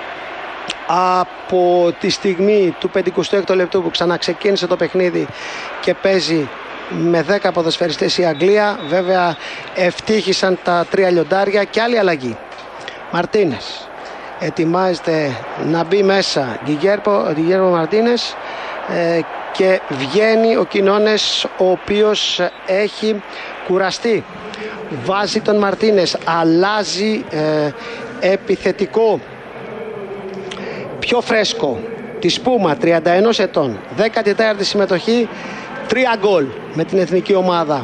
Από τη στιγμή του 56ου λεπτού που ξαναξεκίνησε το παιχνίδι και παίζει με 10 ποδοσφαιριστές η Αγγλία, βέβαια ευτύχησαν τα 3 λιοντάρια. Και άλλη αλλαγή, Μαρτίνες ετοιμάζεται να μπει μέσα, Γκιγέρμο Μαρτίνες, και βγαίνει ο Κοινώνες, ο οποίος έχει κουραστεί. Βάζει τον Μαρτίνες, αλλάζει επιθετικό, πιο φρέσκο, τη Σπούμα, 31 ετών, 14η συμμετοχή, 3 γκολ με την εθνική ομάδα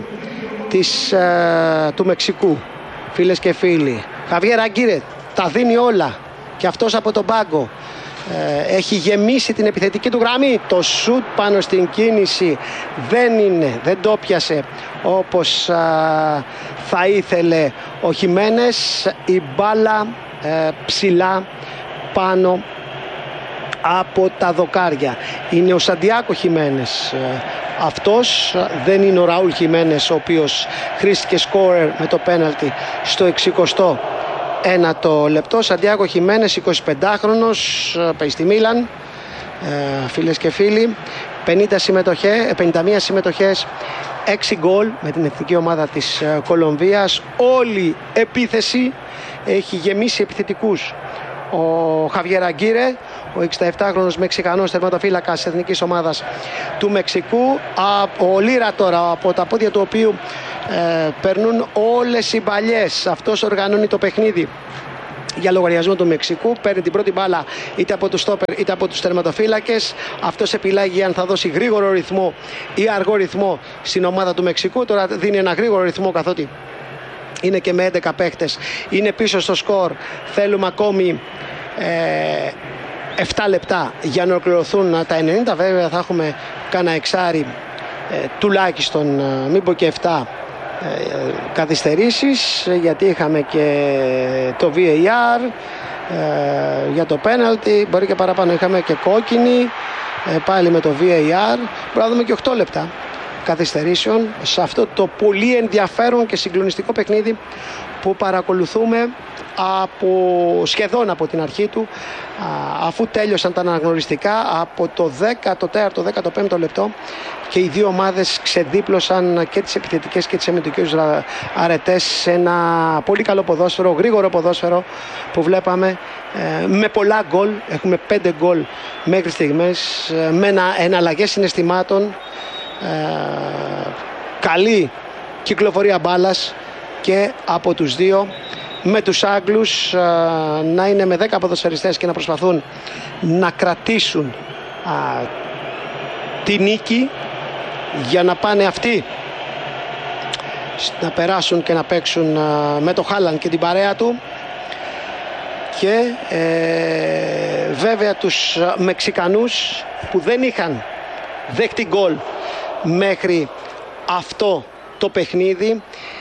του Μεξικού. Φίλες και φίλοι, Χαβιέρ Αγκύρε τα δίνει όλα και αυτός από τον πάγκο. Έχει γεμίσει την επιθετική του γραμμή. Το σουτ πάνω στην κίνηση δεν το πιάσε όπως θα ήθελε ο Χιμένες. Η μπάλα ψηλά πάνω από τα δοκάρια. Είναι ο Σαντιάκο Χιμένες αυτός, δεν είναι ο Ραούλ Χιμένες, ο οποίος χρήστηκε σκόρερ με το πέναλτι στο 69ο λεπτό. Σαντιάκο Χιμένες, 25χρονος, πάει στη Μίλαν, φίλες και φίλοι, 51 συμμετοχές, 6 γκολ με την εθνική ομάδα της Κολομβίας. Όλη επίθεση έχει γεμίσει επιθετικούς. Ο Χαβιέρ Αγκίρε, ο 67χρονος Μεξικανός τερματοφύλακας της εθνικής ομάδας του Μεξικού. Ο Λίρα τώρα, από τα πόδια του οποίου περνούν όλες οι μπαλιές. Αυτός οργανώνει το παιχνίδι για λογαριασμό του Μεξικού. Παίρνει την πρώτη μπάλα είτε από τους στόπερ είτε από τους τερματοφύλακες. Αυτός επιλέγει αν θα δώσει γρήγορο ρυθμό ή αργό ρυθμό στην ομάδα του Μεξικού. Τώρα δίνει ένα γρήγορο ρυθμό, καθότι είναι και με 11 παίχτες. Είναι πίσω στο σκορ. Θέλουμε ακόμη 7 λεπτά για να ολοκληρωθούν τα 90. Βέβαια θα έχουμε κάνα εξάρι τουλάχιστον, μην πω και 7 καθυστερήσεις, γιατί είχαμε και το VAR για το penalty, μπορεί και παραπάνω, είχαμε και κόκκινη πάλι με το VAR. Μπορούμε να δούμε και 8 λεπτά καθυστερήσεων σε αυτό το πολύ ενδιαφέρον και συγκλονιστικό παιχνίδι που παρακολουθούμε σχεδόν από την αρχή του, αφού τέλειωσαν τα αναγνωριστικά από το 14ο-15ο λεπτό και οι δύο ομάδες ξεδίπλωσαν και τις επιθετικές και τις αμυντικές αρετές σε ένα πολύ καλό ποδόσφαιρο, γρήγορο ποδόσφαιρο που βλέπαμε, με πολλά γκολ. Έχουμε 5 γκολ μέχρι στιγμές, με εναλλαγές συναισθημάτων, καλή κυκλοφορία μπάλας και από τους δύο, με τους Άγγλους να είναι με 10 ποδοσφαιριστές και να προσπαθούν να κρατήσουν τη νίκη για να πάνε αυτοί να περάσουν και να παίξουν με το Χάλαντ και την παρέα του. Και βέβαια τους Μεξικανούς που δεν είχαν δέχτη γκολ μέχρι αυτό το παιχνίδι,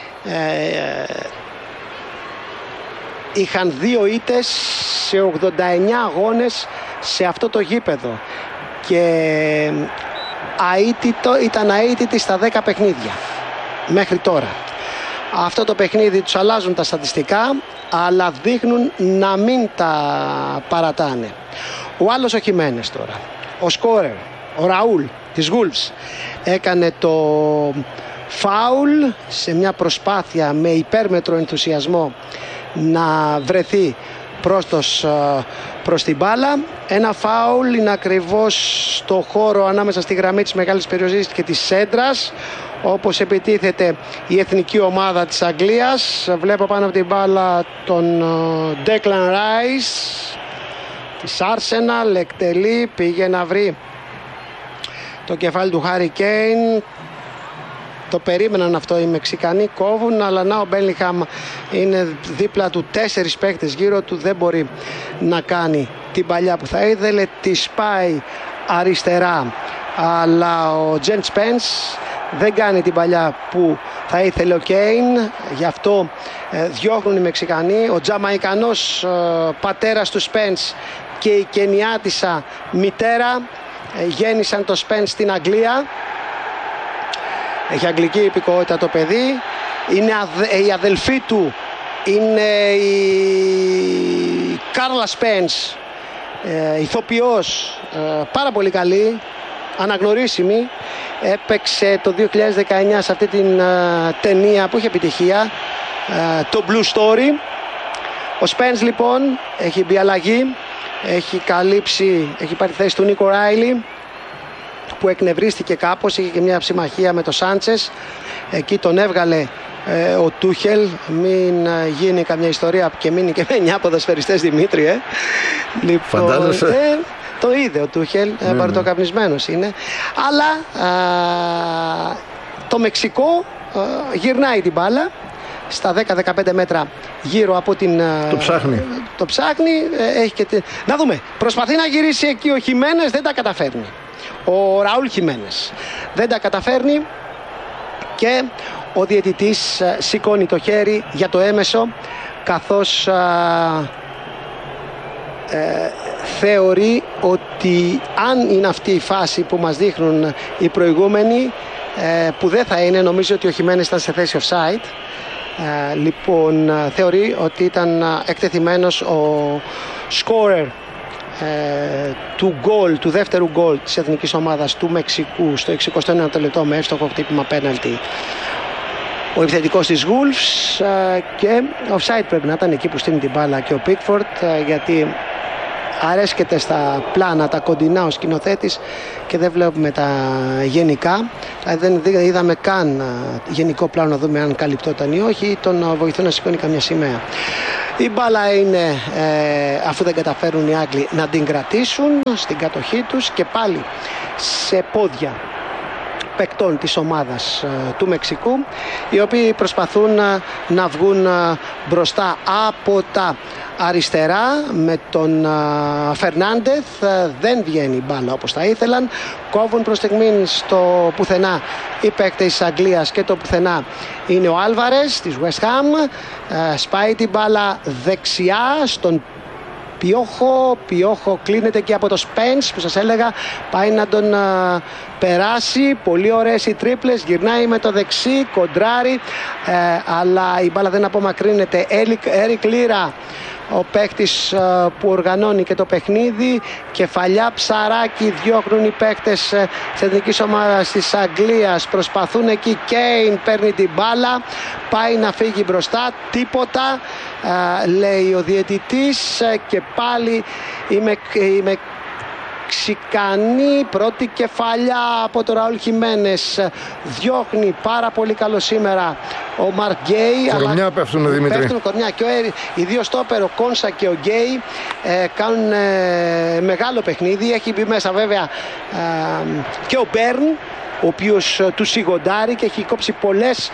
είχαν 2 ήττες σε 89 αγώνες σε αυτό το γήπεδο και ήταν αίτητοι στα 10 παιχνίδια μέχρι τώρα. Αυτό το παιχνίδι τους αλλάζουν τα στατιστικά, αλλά δείχνουν να μην τα παρατάνε. Ο άλλος ο Χιμένες τώρα, ο σκόρερ, ο Ραούλ της Wolves, έκανε το φάουλ σε μια προσπάθεια με υπέρμετρο ενθουσιασμό να βρεθεί προς την μπάλα. Ένα φάουλ είναι ακριβώς στο χώρο ανάμεσα στη γραμμή της μεγάλης περιοχής και της σέντρας, όπως επιτίθεται η εθνική ομάδα της Αγγλίας. Βλέπω πάνω από την μπάλα τον Declan Rice της Arsenal, εκτελεί, πήγε να βρει το κεφάλι του Harry Kane. Το περίμεναν αυτό οι Μεξικανοί, κόβουν, αλλά να ο Μπέλιγχαμ είναι δίπλα του, 4 παίκτες γύρω του, δεν μπορεί να κάνει την παλιά που θα ήθελε. Τη σπάει αριστερά, αλλά ο Τζεν Σπένς δεν κάνει την παλιά που θα ήθελε ο Κέιν, γι' αυτό διώχνουν οι Μεξικανοί. Ο Τζαμαϊκανός πατέρας του Σπένς και η Κενιάτισσα μητέρα γέννησαν το Σπένς στην Αγγλία. Έχει αγγλική υπηκότητα το παιδί. Είναι η αδελφή του είναι η Κάρλα Σπένς, ηθοποιός, πάρα πολύ καλή, αναγνωρίσιμη. Έπαιξε το 2019 σε αυτή την ταινία που είχε επιτυχία, το Blue Story. Ο Σπένς λοιπόν έχει μπει αλλαγή, έχει πάρει θέση του Νίκο Ράιλι, που εκνευρίστηκε κάπως, είχε και μια συμμαχία με το Σάντσες. Εκεί τον έβγαλε ο Τούχελ, μην γίνει καμιά ιστορία και μείνει και με 9 ποδοσφαιριστές, Δημήτρη. Λοιπόν, το είδε ο Τούχελ, παρτοκαπνισμένος είναι. Αλλά το Μεξικό γυρνάει την μπάλα στα 10-15 μέτρα γύρω από την... Το ψάχνει. Έχει και να δούμε, προσπαθεί να γυρίσει εκεί ο Χιμένες, δεν τα καταφέρνει. Ο Ραούλ Χιμένες δεν τα καταφέρνει και ο διαιτητής σηκώνει το χέρι για το έμεσο, καθώς θεωρεί ότι αν είναι αυτή η φάση που μας δείχνουν οι προηγούμενοι, που δεν θα είναι, νομίζω ότι ο Χιμένες ήταν σε θέση offside, λοιπόν θεωρεί ότι ήταν εκτεθειμένος ο scorer του δεύτερου γκολ της εθνικής ομάδας του Μεξικού στο 69ο λεπτό με εύστοχο χτύπημα πέναλτι ο επιθετικός της Wolves, και offside πρέπει να ήταν εκεί που στείνει την μπάλα και ο Pickford, γιατί αρέσκεται στα πλάνα τα κοντινά ο σκηνοθέτης και δεν βλέπουμε τα γενικά. Δεν είδαμε καν γενικό πλάνο να δούμε αν καλυπτόταν ή όχι, τον βοηθούν να σηκώνει καμιά σημαία. Η μπάλα είναι, αφού δεν καταφέρουν οι Άγγλοι να την κρατήσουν στην κατοχή τους, και πάλι σε πόδια παικτών της ομάδας του Μεξικού, οι οποίοι προσπαθούν να βγουν μπροστά από τα αριστερά με τον Φερνάντεθ. Δεν βγαίνει η μπάλα όπως θα ήθελαν, κόβουν προς στιγμήν στο πουθενά οι παίκτες της Αγγλίας και το πουθενά είναι ο Άλβαρες της West Ham. Σπάει την μπάλα δεξιά στον Πιόχο κλείνεται και από το Σπένς που σας έλεγα, πάει να τον περάσει. Πολύ ωραίες οι τρίπλες, γυρνάει με το δεξί, κοντράρει, αλλά η μπάλα δεν απομακρύνεται. Έρικ Λίρα, ο παίκτης που οργανώνει και το παιχνίδι, κεφαλιά ψαράκι διώχνουν οι παίκτες της εθνικής ομάδας της Αγγλίας, προσπαθούν εκεί. Κέιν παίρνει την μπάλα, πάει να φύγει μπροστά, τίποτα, λέει ο διαιτητής, και πάλι η Μεξικανή πρώτη κεφαλιά από τον Ραούλ Χιμένες, διώχνει πάρα πολύ καλό σήμερα ο Μαρκ Γκέι. Κορμιά πέφτουν, Δημήτρη. Πέφτουν κορμιά, και οι δύο στόπερ, ο Κόνσα και ο Γκέι, κάνουν μεγάλο παιχνίδι. Έχει μπει μέσα βέβαια και ο Μπέρν, ο οποίος του σιγοντάρει και έχει κόψει πολλές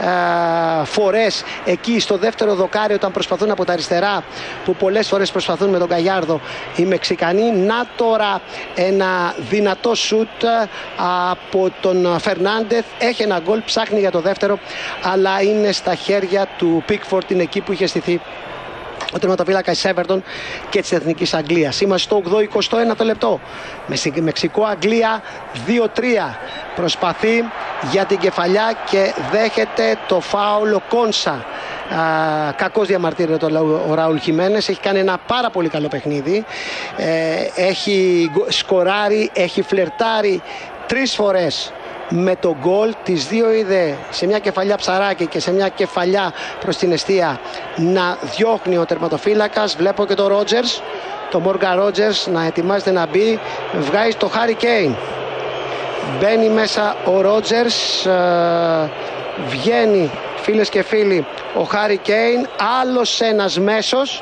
φορές εκεί στο δεύτερο δοκάρι, όταν προσπαθούν από τα αριστερά, που πολλές φορές προσπαθούν με τον Καγιάρδο οι Μεξικανοί. Να τώρα ένα δυνατό σουτ από τον Φερνάντεθ, έχει ένα γκολ, ψάχνει για το δεύτερο, αλλά είναι στα χέρια του Pickford, είναι εκεί που είχε στηθεί ο τερματοφύλακας της Everton και της Εθνικής Αγγλίας. Είμαστε στο 81ο λεπτό. Μεξικό-Αγγλία 2-3. Προσπαθεί για την κεφαλιά και δέχεται το φάουλ ο Κόνσα. Κακός διαμαρτύρεται ο Ραούλ Χιμένες. Έχει κάνει ένα πάρα πολύ καλό παιχνίδι. Έχει σκοράρει, έχει φλερτάρει 3 φορές με το γκολ. Τις δύο είδε σε μια κεφαλιά ψαράκι και σε μια κεφαλιά προς την εστία να διώχνει ο τερματοφύλακας. Βλέπω και το Ρότζερς, το Μόργαν Ρότζερς να ετοιμάζεται να μπει. Βγάζει το Χάρι Κέιν, μπαίνει μέσα ο Ρότζερς, βγαίνει, φίλες και φίλοι, ο Χάρι Κέιν. Άλλος ένας μέσος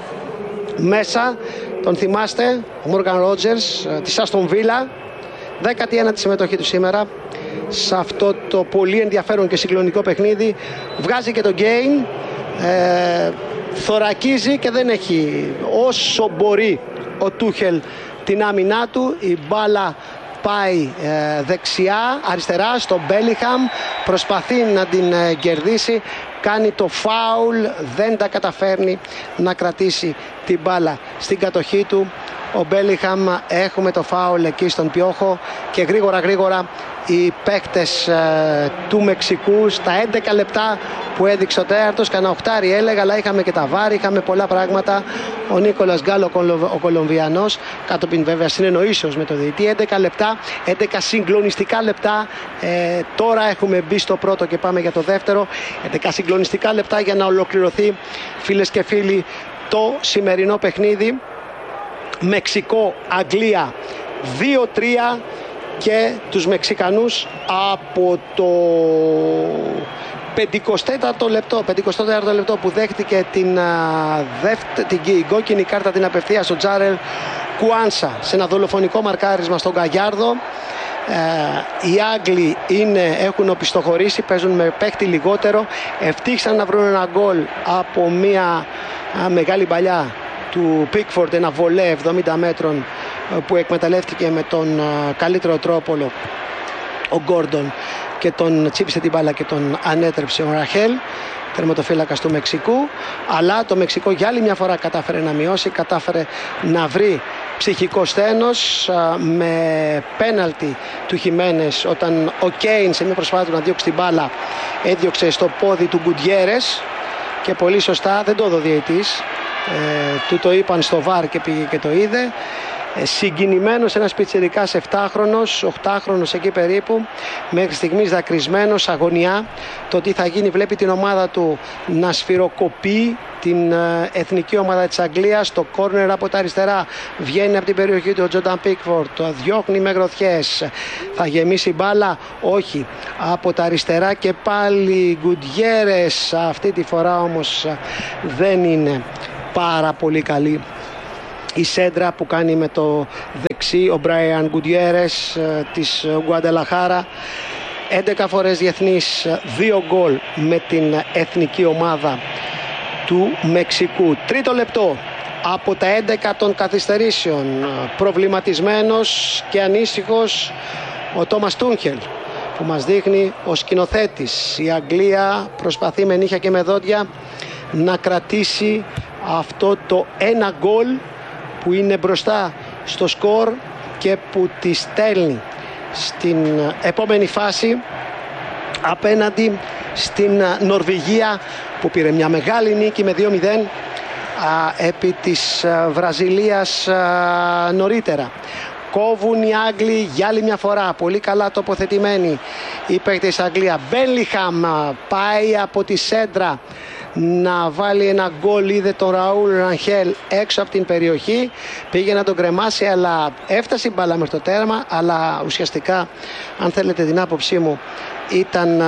μέσα, τον θυμάστε, ο Μόργαν Ρότζερς της Άστον Βίλα. 19η συμμετοχή του σήμερα σε αυτό το πολύ ενδιαφέρον και συγκλονικό παιχνίδι. Βγάζει και τον Γκέιν, θωρακίζει και δεν έχει όσο μπορεί ο Τούχελ την άμυνά του. Η μπάλα πάει αριστερά στον Μπέλιχαμ, προσπαθεί να την κερδίσει, κάνει το φάουλ, δεν τα καταφέρνει να κρατήσει την μπάλα στην κατοχή του. Ο Μπέλιχαμ, έχουμε το φάουλ εκεί στον Πιόχο, και γρήγορα οι παίκτες του Μεξικού στα 11 λεπτά που έδειξε ο τέταρτος, κανένα οχτάρι έλεγα, αλλά είχαμε και τα βάρη, είχαμε πολλά πράγματα. Ο Νίκολας Γκάλο, ο Κολομβιανός, κατόπιν βέβαια συνεννοήσεως με το διαιτητή. 11 λεπτά, 11 συγκλονιστικά λεπτά. Τώρα έχουμε μπει στο πρώτο και πάμε για το δεύτερο. 11 συγκλονιστικά λεπτά για να ολοκληρωθεί, φίλες και φίλοι, το σημερινό παιχνίδι. Μεξικό-Αγγλία 2-3, και τους Μεξικανούς από το 54ο λεπτό που δέχτηκε την κόκκινη κάρτα, την απευθεία στο Τζάρελ Κουάνσα σε ένα δολοφονικό μαρκάρισμα στον Καγιάρδο. Οι Άγγλοι έχουν οπισθοχωρήσει, παίζουν με παίχτη λιγότερο, ευτύχησαν να βρουν ένα γκολ από μια μεγάλη παλιά του Pickford, ένα βολέ 70 μέτρων που εκμεταλλεύτηκε με τον καλύτερο τρόπο ο Γκόρντον και τον τσίπησε την μπάλα και τον ανέτρεψε ο Ραχέλ, τερματοφύλακας του Μεξικού. Αλλά το Μεξικό για άλλη μια φορά κατάφερε να μειώσει, κατάφερε να βρει ψυχικό στένος με πέναλτι του Χιμένες, όταν ο Κέιν σε μια προσπάθεια να διώξει την μπάλα έδιωξε στο πόδι του Γκουτιέρες, και πολύ σωστά, δεν το έδω διαιτής, του το είπαν στο βαρ και πήγε και το είδε. Συγκινημένος ένας πιτσιρικάς 7χρονος, 8χρονος εκεί περίπου, μέχρι στιγμής δακρυσμένος, αγωνιά το τι θα γίνει. Βλέπει την ομάδα του να σφυροκοπεί την εθνική ομάδα της Αγγλίας. Το κόρνερ από τα αριστερά βγαίνει από την περιοχή του ο Τζόρνταν Πίκφορντ, το διώχνει με γροθιές, θα γεμίσει μπάλα, όχι, από τα αριστερά και πάλι Γκουντιέρες. Αυτή τη φορά όμως δεν είναι πάρα πολύ καλή η σέντρα που κάνει με το δεξί ο Μπράιαν Γκουντιέρες της Γκουαντελαχάρα. 11 φορές διεθνής, 2 γκολ με την εθνική ομάδα του Μεξικού. Τρίτο λεπτό από τα 11 των καθυστερήσεων. Προβληματισμένος και ανήσυχος ο Τόμας Τούχελ, που μας δείχνει ο σκηνοθέτης. Η Αγγλία προσπαθεί με νύχια και με δόντια να κρατήσει αυτό το ένα γκολ που είναι μπροστά στο σκορ και που τη στέλνει στην επόμενη φάση απέναντι στην Νορβηγία, που πήρε μια μεγάλη νίκη με 2-0 επί της Βραζιλίας νωρίτερα. Κόβουν οι Άγγλοι για άλλη μια φορά, πολύ καλά τοποθετημένοι οι παίκτες της Αγγλία. Μπέλιχαμ πάει από τη σέντρα να βάλει ένα γκολ, είδε τον Ραούλ Ρανχέλ έξω από την περιοχή, πήγε να τον κρεμάσει, αλλά έφτασε η μπάλα μέχρι το τέρμα, αλλά ουσιαστικά, αν θέλετε την άποψή μου, ήταν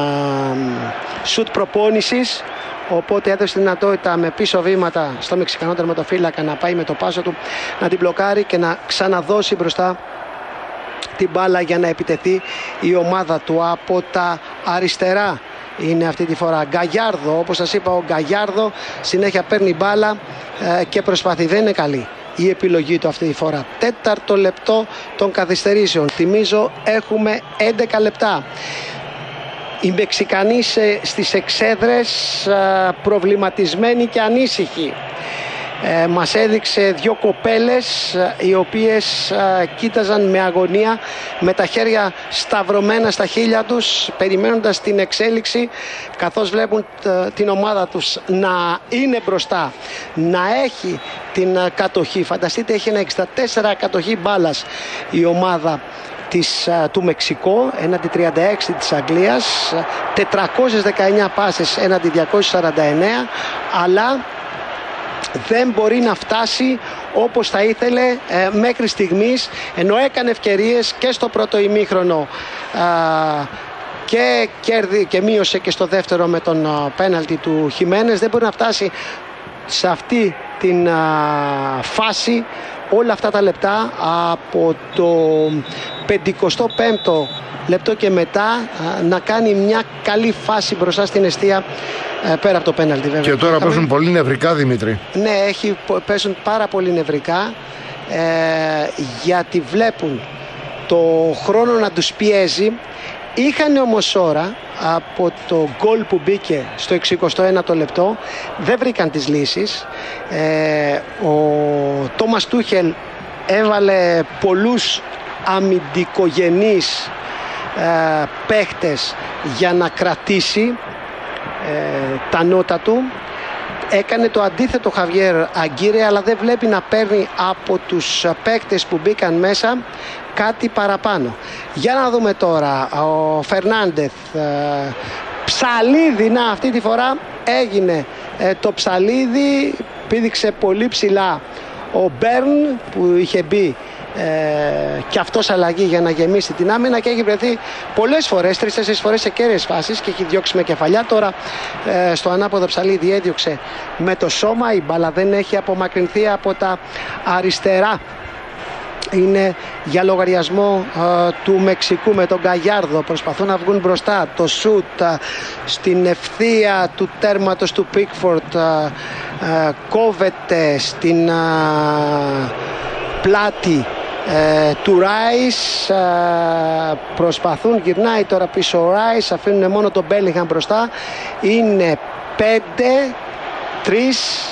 σουτ προπόνησης, οπότε έδωσε τη δυνατότητα με πίσω βήματα στο Μεξικανό τερματοφύλακα να πάει με το πάσο του να την μπλοκάρει και να ξαναδώσει μπροστά την μπάλα για να επιτεθεί η ομάδα του από τα αριστερά. Είναι αυτή τη φορά Γκαγιάρδο, όπως σας είπα, ο Γκαγιάρδο συνέχεια παίρνει μπάλα και προσπαθεί, δεν είναι καλή η επιλογή του αυτή τη φορά. Τέταρτο λεπτό των καθυστερήσεων, θυμίζω έχουμε 11 λεπτά. Οι Μεξικανοί στις εξέδρες προβληματισμένοι και ανήσυχοι. Μας έδειξε 2 κοπέλες οι οποίες κοίταζαν με αγωνία, με τα χέρια σταυρωμένα στα χείλια τους, περιμένοντας την εξέλιξη, καθώς βλέπουν την ομάδα τους να είναι μπροστά, να έχει την κατοχή. Φανταστείτε, έχει ένα 64 κατοχή μπάλας η ομάδα του Μεξικό έναντι 36 της Αγγλίας, 419 πάσες έναντι 249, αλλά δεν μπορεί να φτάσει όπως θα ήθελε μέχρι στιγμής, ενώ έκανε ευκαιρίες και στο πρώτο ημίχρονο και μείωσε και στο δεύτερο με τον πέναλτι του Χιμένες. Δεν μπορεί να φτάσει σε αυτή την φάση όλα αυτά τα λεπτά από το 55ο λεπτό και μετά να κάνει μια καλή φάση μπροστά στην εστία, πέρα από το πέναλτι βέβαια. Και τώρα παίζουν πολύ νευρικά, Δημήτρη. Ναι, παίζουν πάρα πολύ νευρικά, γιατί βλέπουν το χρόνο να τους πιέζει. Είχαν όμως ώρα από το γκολ που μπήκε στο 61ο λεπτό, δεν βρήκαν τις λύσεις. Ο Τόμας Τούχελ έβαλε πολλούς αμυντικογενείς παίχτες για να κρατήσει τα νότα του. Έκανε το αντίθετο Χαβιέρ Αγκίρε, αλλά δεν βλέπει να παίρνει από τους παίκτες που μπήκαν μέσα κάτι παραπάνω. Για να δούμε τώρα ο Φερνάντεθ, ψαλίδι, να αυτή τη φορά έγινε το ψαλίδι, πήδηξε πολύ ψηλά ο Μπέρν που είχε μπει και αυτός αλλαγή για να γεμίσει την άμυνα και έχει βρεθεί πολλές φορές, 3-4 φορές σε κέρδιες φάσεις και έχει διώξει με κεφαλιά. Τώρα στο ανάποδο ψαλίδι έδιωξε με το σώμα, η μπάλα δεν έχει απομακρυνθεί από τα αριστερά. Είναι για λογαριασμό του Μεξικού με τον Γκαγιάρδο, προσπαθούν να βγουν μπροστά. Το σούτ στην ευθεία του τέρματος του Πίκφορντ κόβεται στην πλάτη του Ράις, προσπαθούν, γυρνάει τώρα πίσω ο Ράις, αφήνουν μόνο τον Μπέλιγχαμ μπροστά. Είναι 5-3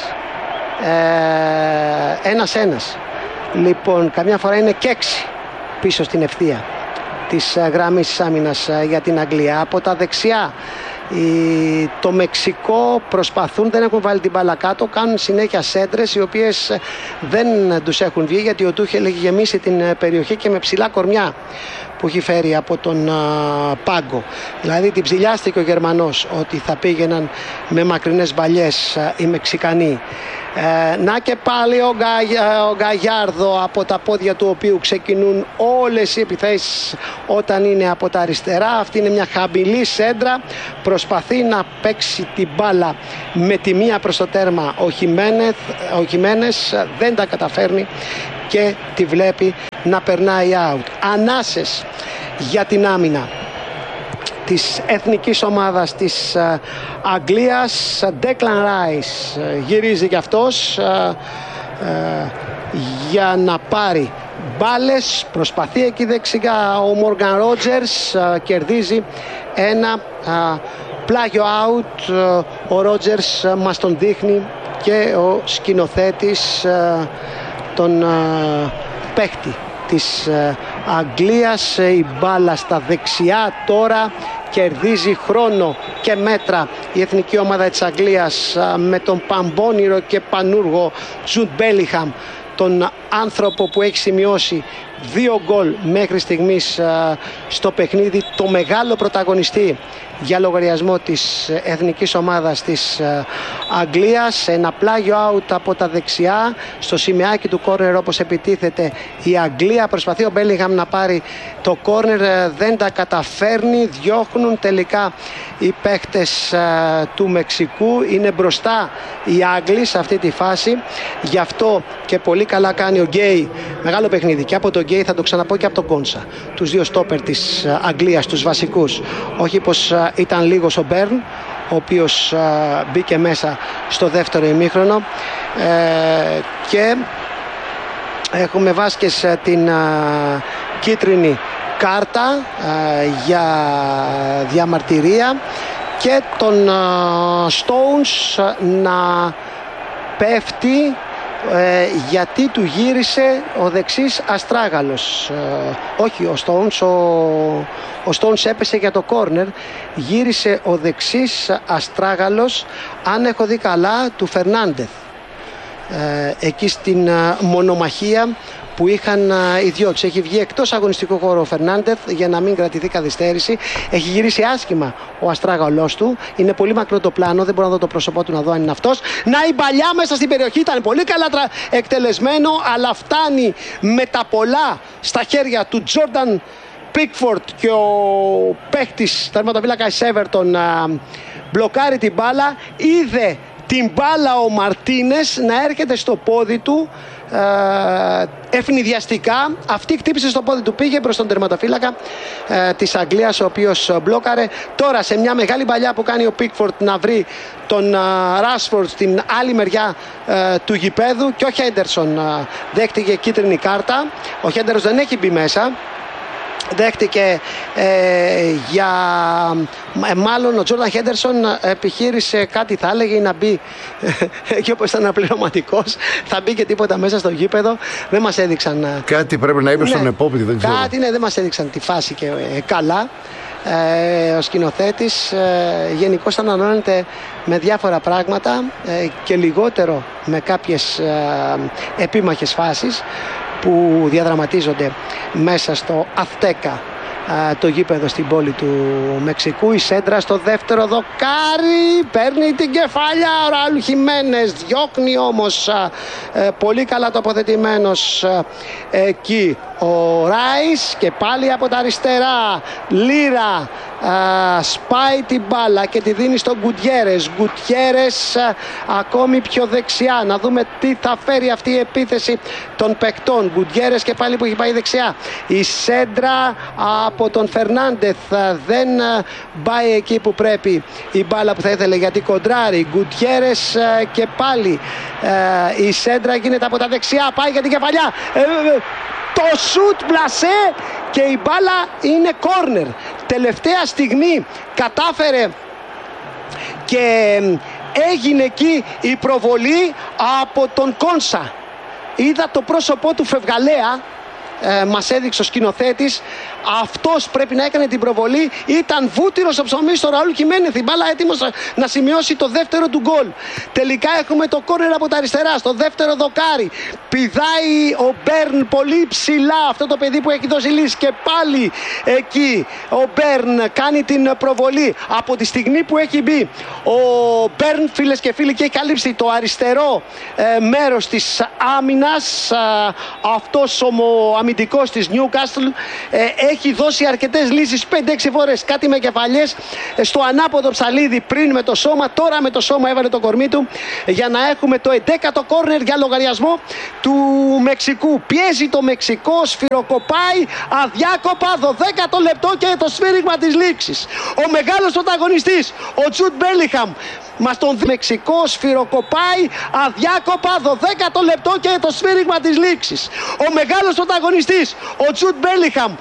1-1. Λοιπόν, καμιά φορά είναι και 6 πίσω στην ευθεία της γραμμής της άμυνας για την Αγγλία. Από τα δεξιά Το Μεξικό προσπαθούν, δεν έχουν βάλει την μπάλα κάτω, κάνουν συνέχεια σέντρες οι οποίες δεν τους έχουν βγει, γιατί ο Τούχελ έχει γεμίσει την περιοχή και με ψηλά κορμιά που έχει φέρει από τον πάγκο. Δηλαδή την ψηλιάστηκε ο Γερμανός ότι θα πήγαιναν με μακρινές μπαλιές οι Μεξικανοί. Να και πάλι ο Γκαγιάρδο, από τα πόδια του οποίου ξεκινούν όλες οι επιθέσεις όταν είναι από τα αριστερά. Αυτή είναι μια χαμηλή σέντρα, προσπαθεί να παίξει την μπάλα με τη μία προς το τέρμα ο Χιμένες, δεν τα καταφέρνει και τη βλέπει να περνάει out. Ανάσες για την άμυνα της εθνικής ομάδας της Αγγλίας. Declan Rice γυρίζει και αυτός για να πάρει μπάλες, προσπαθεί εκεί δεξιά ο Μόργαν Ρότζερς, κερδίζει ένα πλάγιο out. Ο Ρότζερς μας τον δείχνει και ο σκηνοθέτης τον παίχτη της Αγγλίας. Η μπάλα στα δεξιά τώρα, κερδίζει χρόνο και μέτρα η εθνική ομάδα της Αγγλίας με τον παμπώνυρο και πανούργο Τζουντ Μπέλιγχαμ, τον άνθρωπο που έχει σημειώσει 2 γκολ μέχρι στιγμής στο παιχνίδι, το μεγάλο πρωταγωνιστή για λογαριασμό της εθνικής ομάδας της Αγγλίας. Ένα πλάγιο out από τα δεξιά στο σημαίακι του κόρνερ, όπως επιτίθεται η Αγγλία. Προσπαθεί ο Μπέλιγχαμ να πάρει το κόρνερ, δεν τα καταφέρνει, διώχνουν τελικά οι παίχτες του Μεξικού. Είναι μπροστά οι Άγγλοι σε αυτή τη φάση, γι' αυτό και πολύ καλά κάνει ο Γκέι. Μεγάλο παιχνίδι και από τον Γκέι, θα το ξαναπώ, και από τον Κόνσα, τους δύο στόπερ της Αγγλίας, τους βασικούς. Όχι πως ήταν λίγος ο Μπέρν, ο οποίος μπήκε μέσα στο δεύτερο ημίχρονο, και έχουμε Βάσκες την κίτρινη κάρτα για διαμαρτυρία και τον Stones να πέφτει γιατί του γύρισε ο δεξής αστράγαλος. Όχι ο Stones, ο Stones έπεσε για το κόρνερ, γύρισε ο δεξής αστράγαλος, αν έχω δει καλά, του Φερνάντεθ, εκεί στην μονομαχία που είχαν οι δυο τους. Έχει βγει εκτός αγωνιστικού χώρου ο Φερνάντεθ για να μην κρατηθεί καθυστέρηση. Έχει γυρίσει άσχημα ο αστράγαλός του. Είναι πολύ μακρό το πλάνο, δεν μπορώ να δω το πρόσωπό του να δω αν είναι αυτός. Να, η παλιά μέσα στην περιοχή, ήταν πολύ καλά εκτελεσμένο, αλλά φτάνει με τα πολλά στα χέρια του Τζόρνταν Πίκφορντ και ο παίχτης τερματοφύλακας Everton μπλοκάρει την μπάλα. Είδε την μπάλα ο Μαρτίνες να έρχεται στο πόδι του ευνηδιαστικά. Αυτή χτύπησε στο πόδι του, πήγε προς τον τερματοφύλακα της Αγγλίας, ο οποίος μπλόκαρε. Τώρα σε μια μεγάλη παλιά που κάνει ο Πίκφορντ να βρει τον Ράσφορντ στην άλλη μεριά του γηπέδου, και ο Χέντερσον δέχτηκε κίτρινη κάρτα. Ο Χέντερσον δεν έχει μπει μέσα, δέχτηκε μάλλον ο Τζόρνταν Χέντερσον επιχείρησε κάτι, θα έλεγε, να μπει και όπως ήταν απληρωματικός, θα μπει και τίποτα μέσα στο γήπεδο. Δεν μας έδειξαν κάτι, πρέπει να είπε στον επόπτη, δεν ξέρω. Κάτι, δεν μας έδειξαν τη φάση και καλά. Ο σκηνοθέτης γενικώς ανανώνεται με διάφορα πράγματα και λιγότερο με κάποιες επίμαχες φάσεις που διαδραματίζονται μέσα στο Αθέκα, το γήπεδο στην πόλη του Μεξικού. Η σέντρα στο δεύτερο δοκάρι, παίρνει την κεφάλια ο Ραούλ Χιμένες, διώχνει όμως πολύ καλά τοποθετημένος εκεί ο Ράις, και πάλι από τα αριστερά Λίρα σπάει την μπάλα και τη δίνει στον Γκουτιέρες. Γκουτιέρες ακόμη πιο δεξιά, να δούμε τι θα φέρει αυτή η επίθεση των παικτών. Γκουτιέρες και πάλι που έχει πάει δεξιά. Η σέντρα από τον Φερνάντεθ δεν πάει εκεί που πρέπει η μπάλα που θα ήθελε, γιατί κοντράρει. Γκουτιέρες και πάλι η σέντρα γίνεται από τα δεξιά, πάει για την κεφαλιά, το σουτ μπλασέ και η μπάλα είναι κόρνερ. Τελευταία στιγμή κατάφερε και έγινε εκεί η προβολή από τον Κόνσα. Είδα το πρόσωπό του φευγαλέα μας έδειξε ο σκηνοθέτης. Αυτός πρέπει να έκανε την προβολή. Ήταν βούτυρος στο ψωμί στο Ραούλ Χιμένεθ. Η μπάλα έτοιμος να σημειώσει το δεύτερο του γκολ. Τελικά έχουμε το κόρνερ από τα αριστερά. Στο δεύτερο δοκάρι πηδάει ο Μπέρν πολύ ψηλά. Αυτό το παιδί που έχει δώσει λύση. Και πάλι εκεί ο Μπέρν κάνει την προβολή. Από τη στιγμή που έχει μπει ο Μπέρν, φίλες και φίλοι, και έχει καλύψει το αριστερό μέρος της άμυνας, αυτός ο αμυντικός της Νιούκαστλ έχει δώσει αρκετές λύσεις, 5-6 φορές, κάτι με κεφαλιές στο ανάποδο ψαλίδι, πριν με το σώμα, τώρα με το σώμα έβαλε το κορμί του, για να έχουμε το 11ο κόρνερ για λογαριασμό του Μεξικού. Πιέζει το Μεξικό, σφυροκοπάει αδιάκοπα, 12ο λεπτό και το σφύριγμα της λήξης. Ο μεγάλος πρωταγωνιστής, ο Τζουντ Μπέλιγχαμ, μας τον Μεξικό σφυροκοπάει αδιάκοπα, 12ο λεπτό και το σφύριγμα της λήξης. Ο μεγάλος πρωταγωνιστής, ο Τζουντ Μπέλιγχαμ,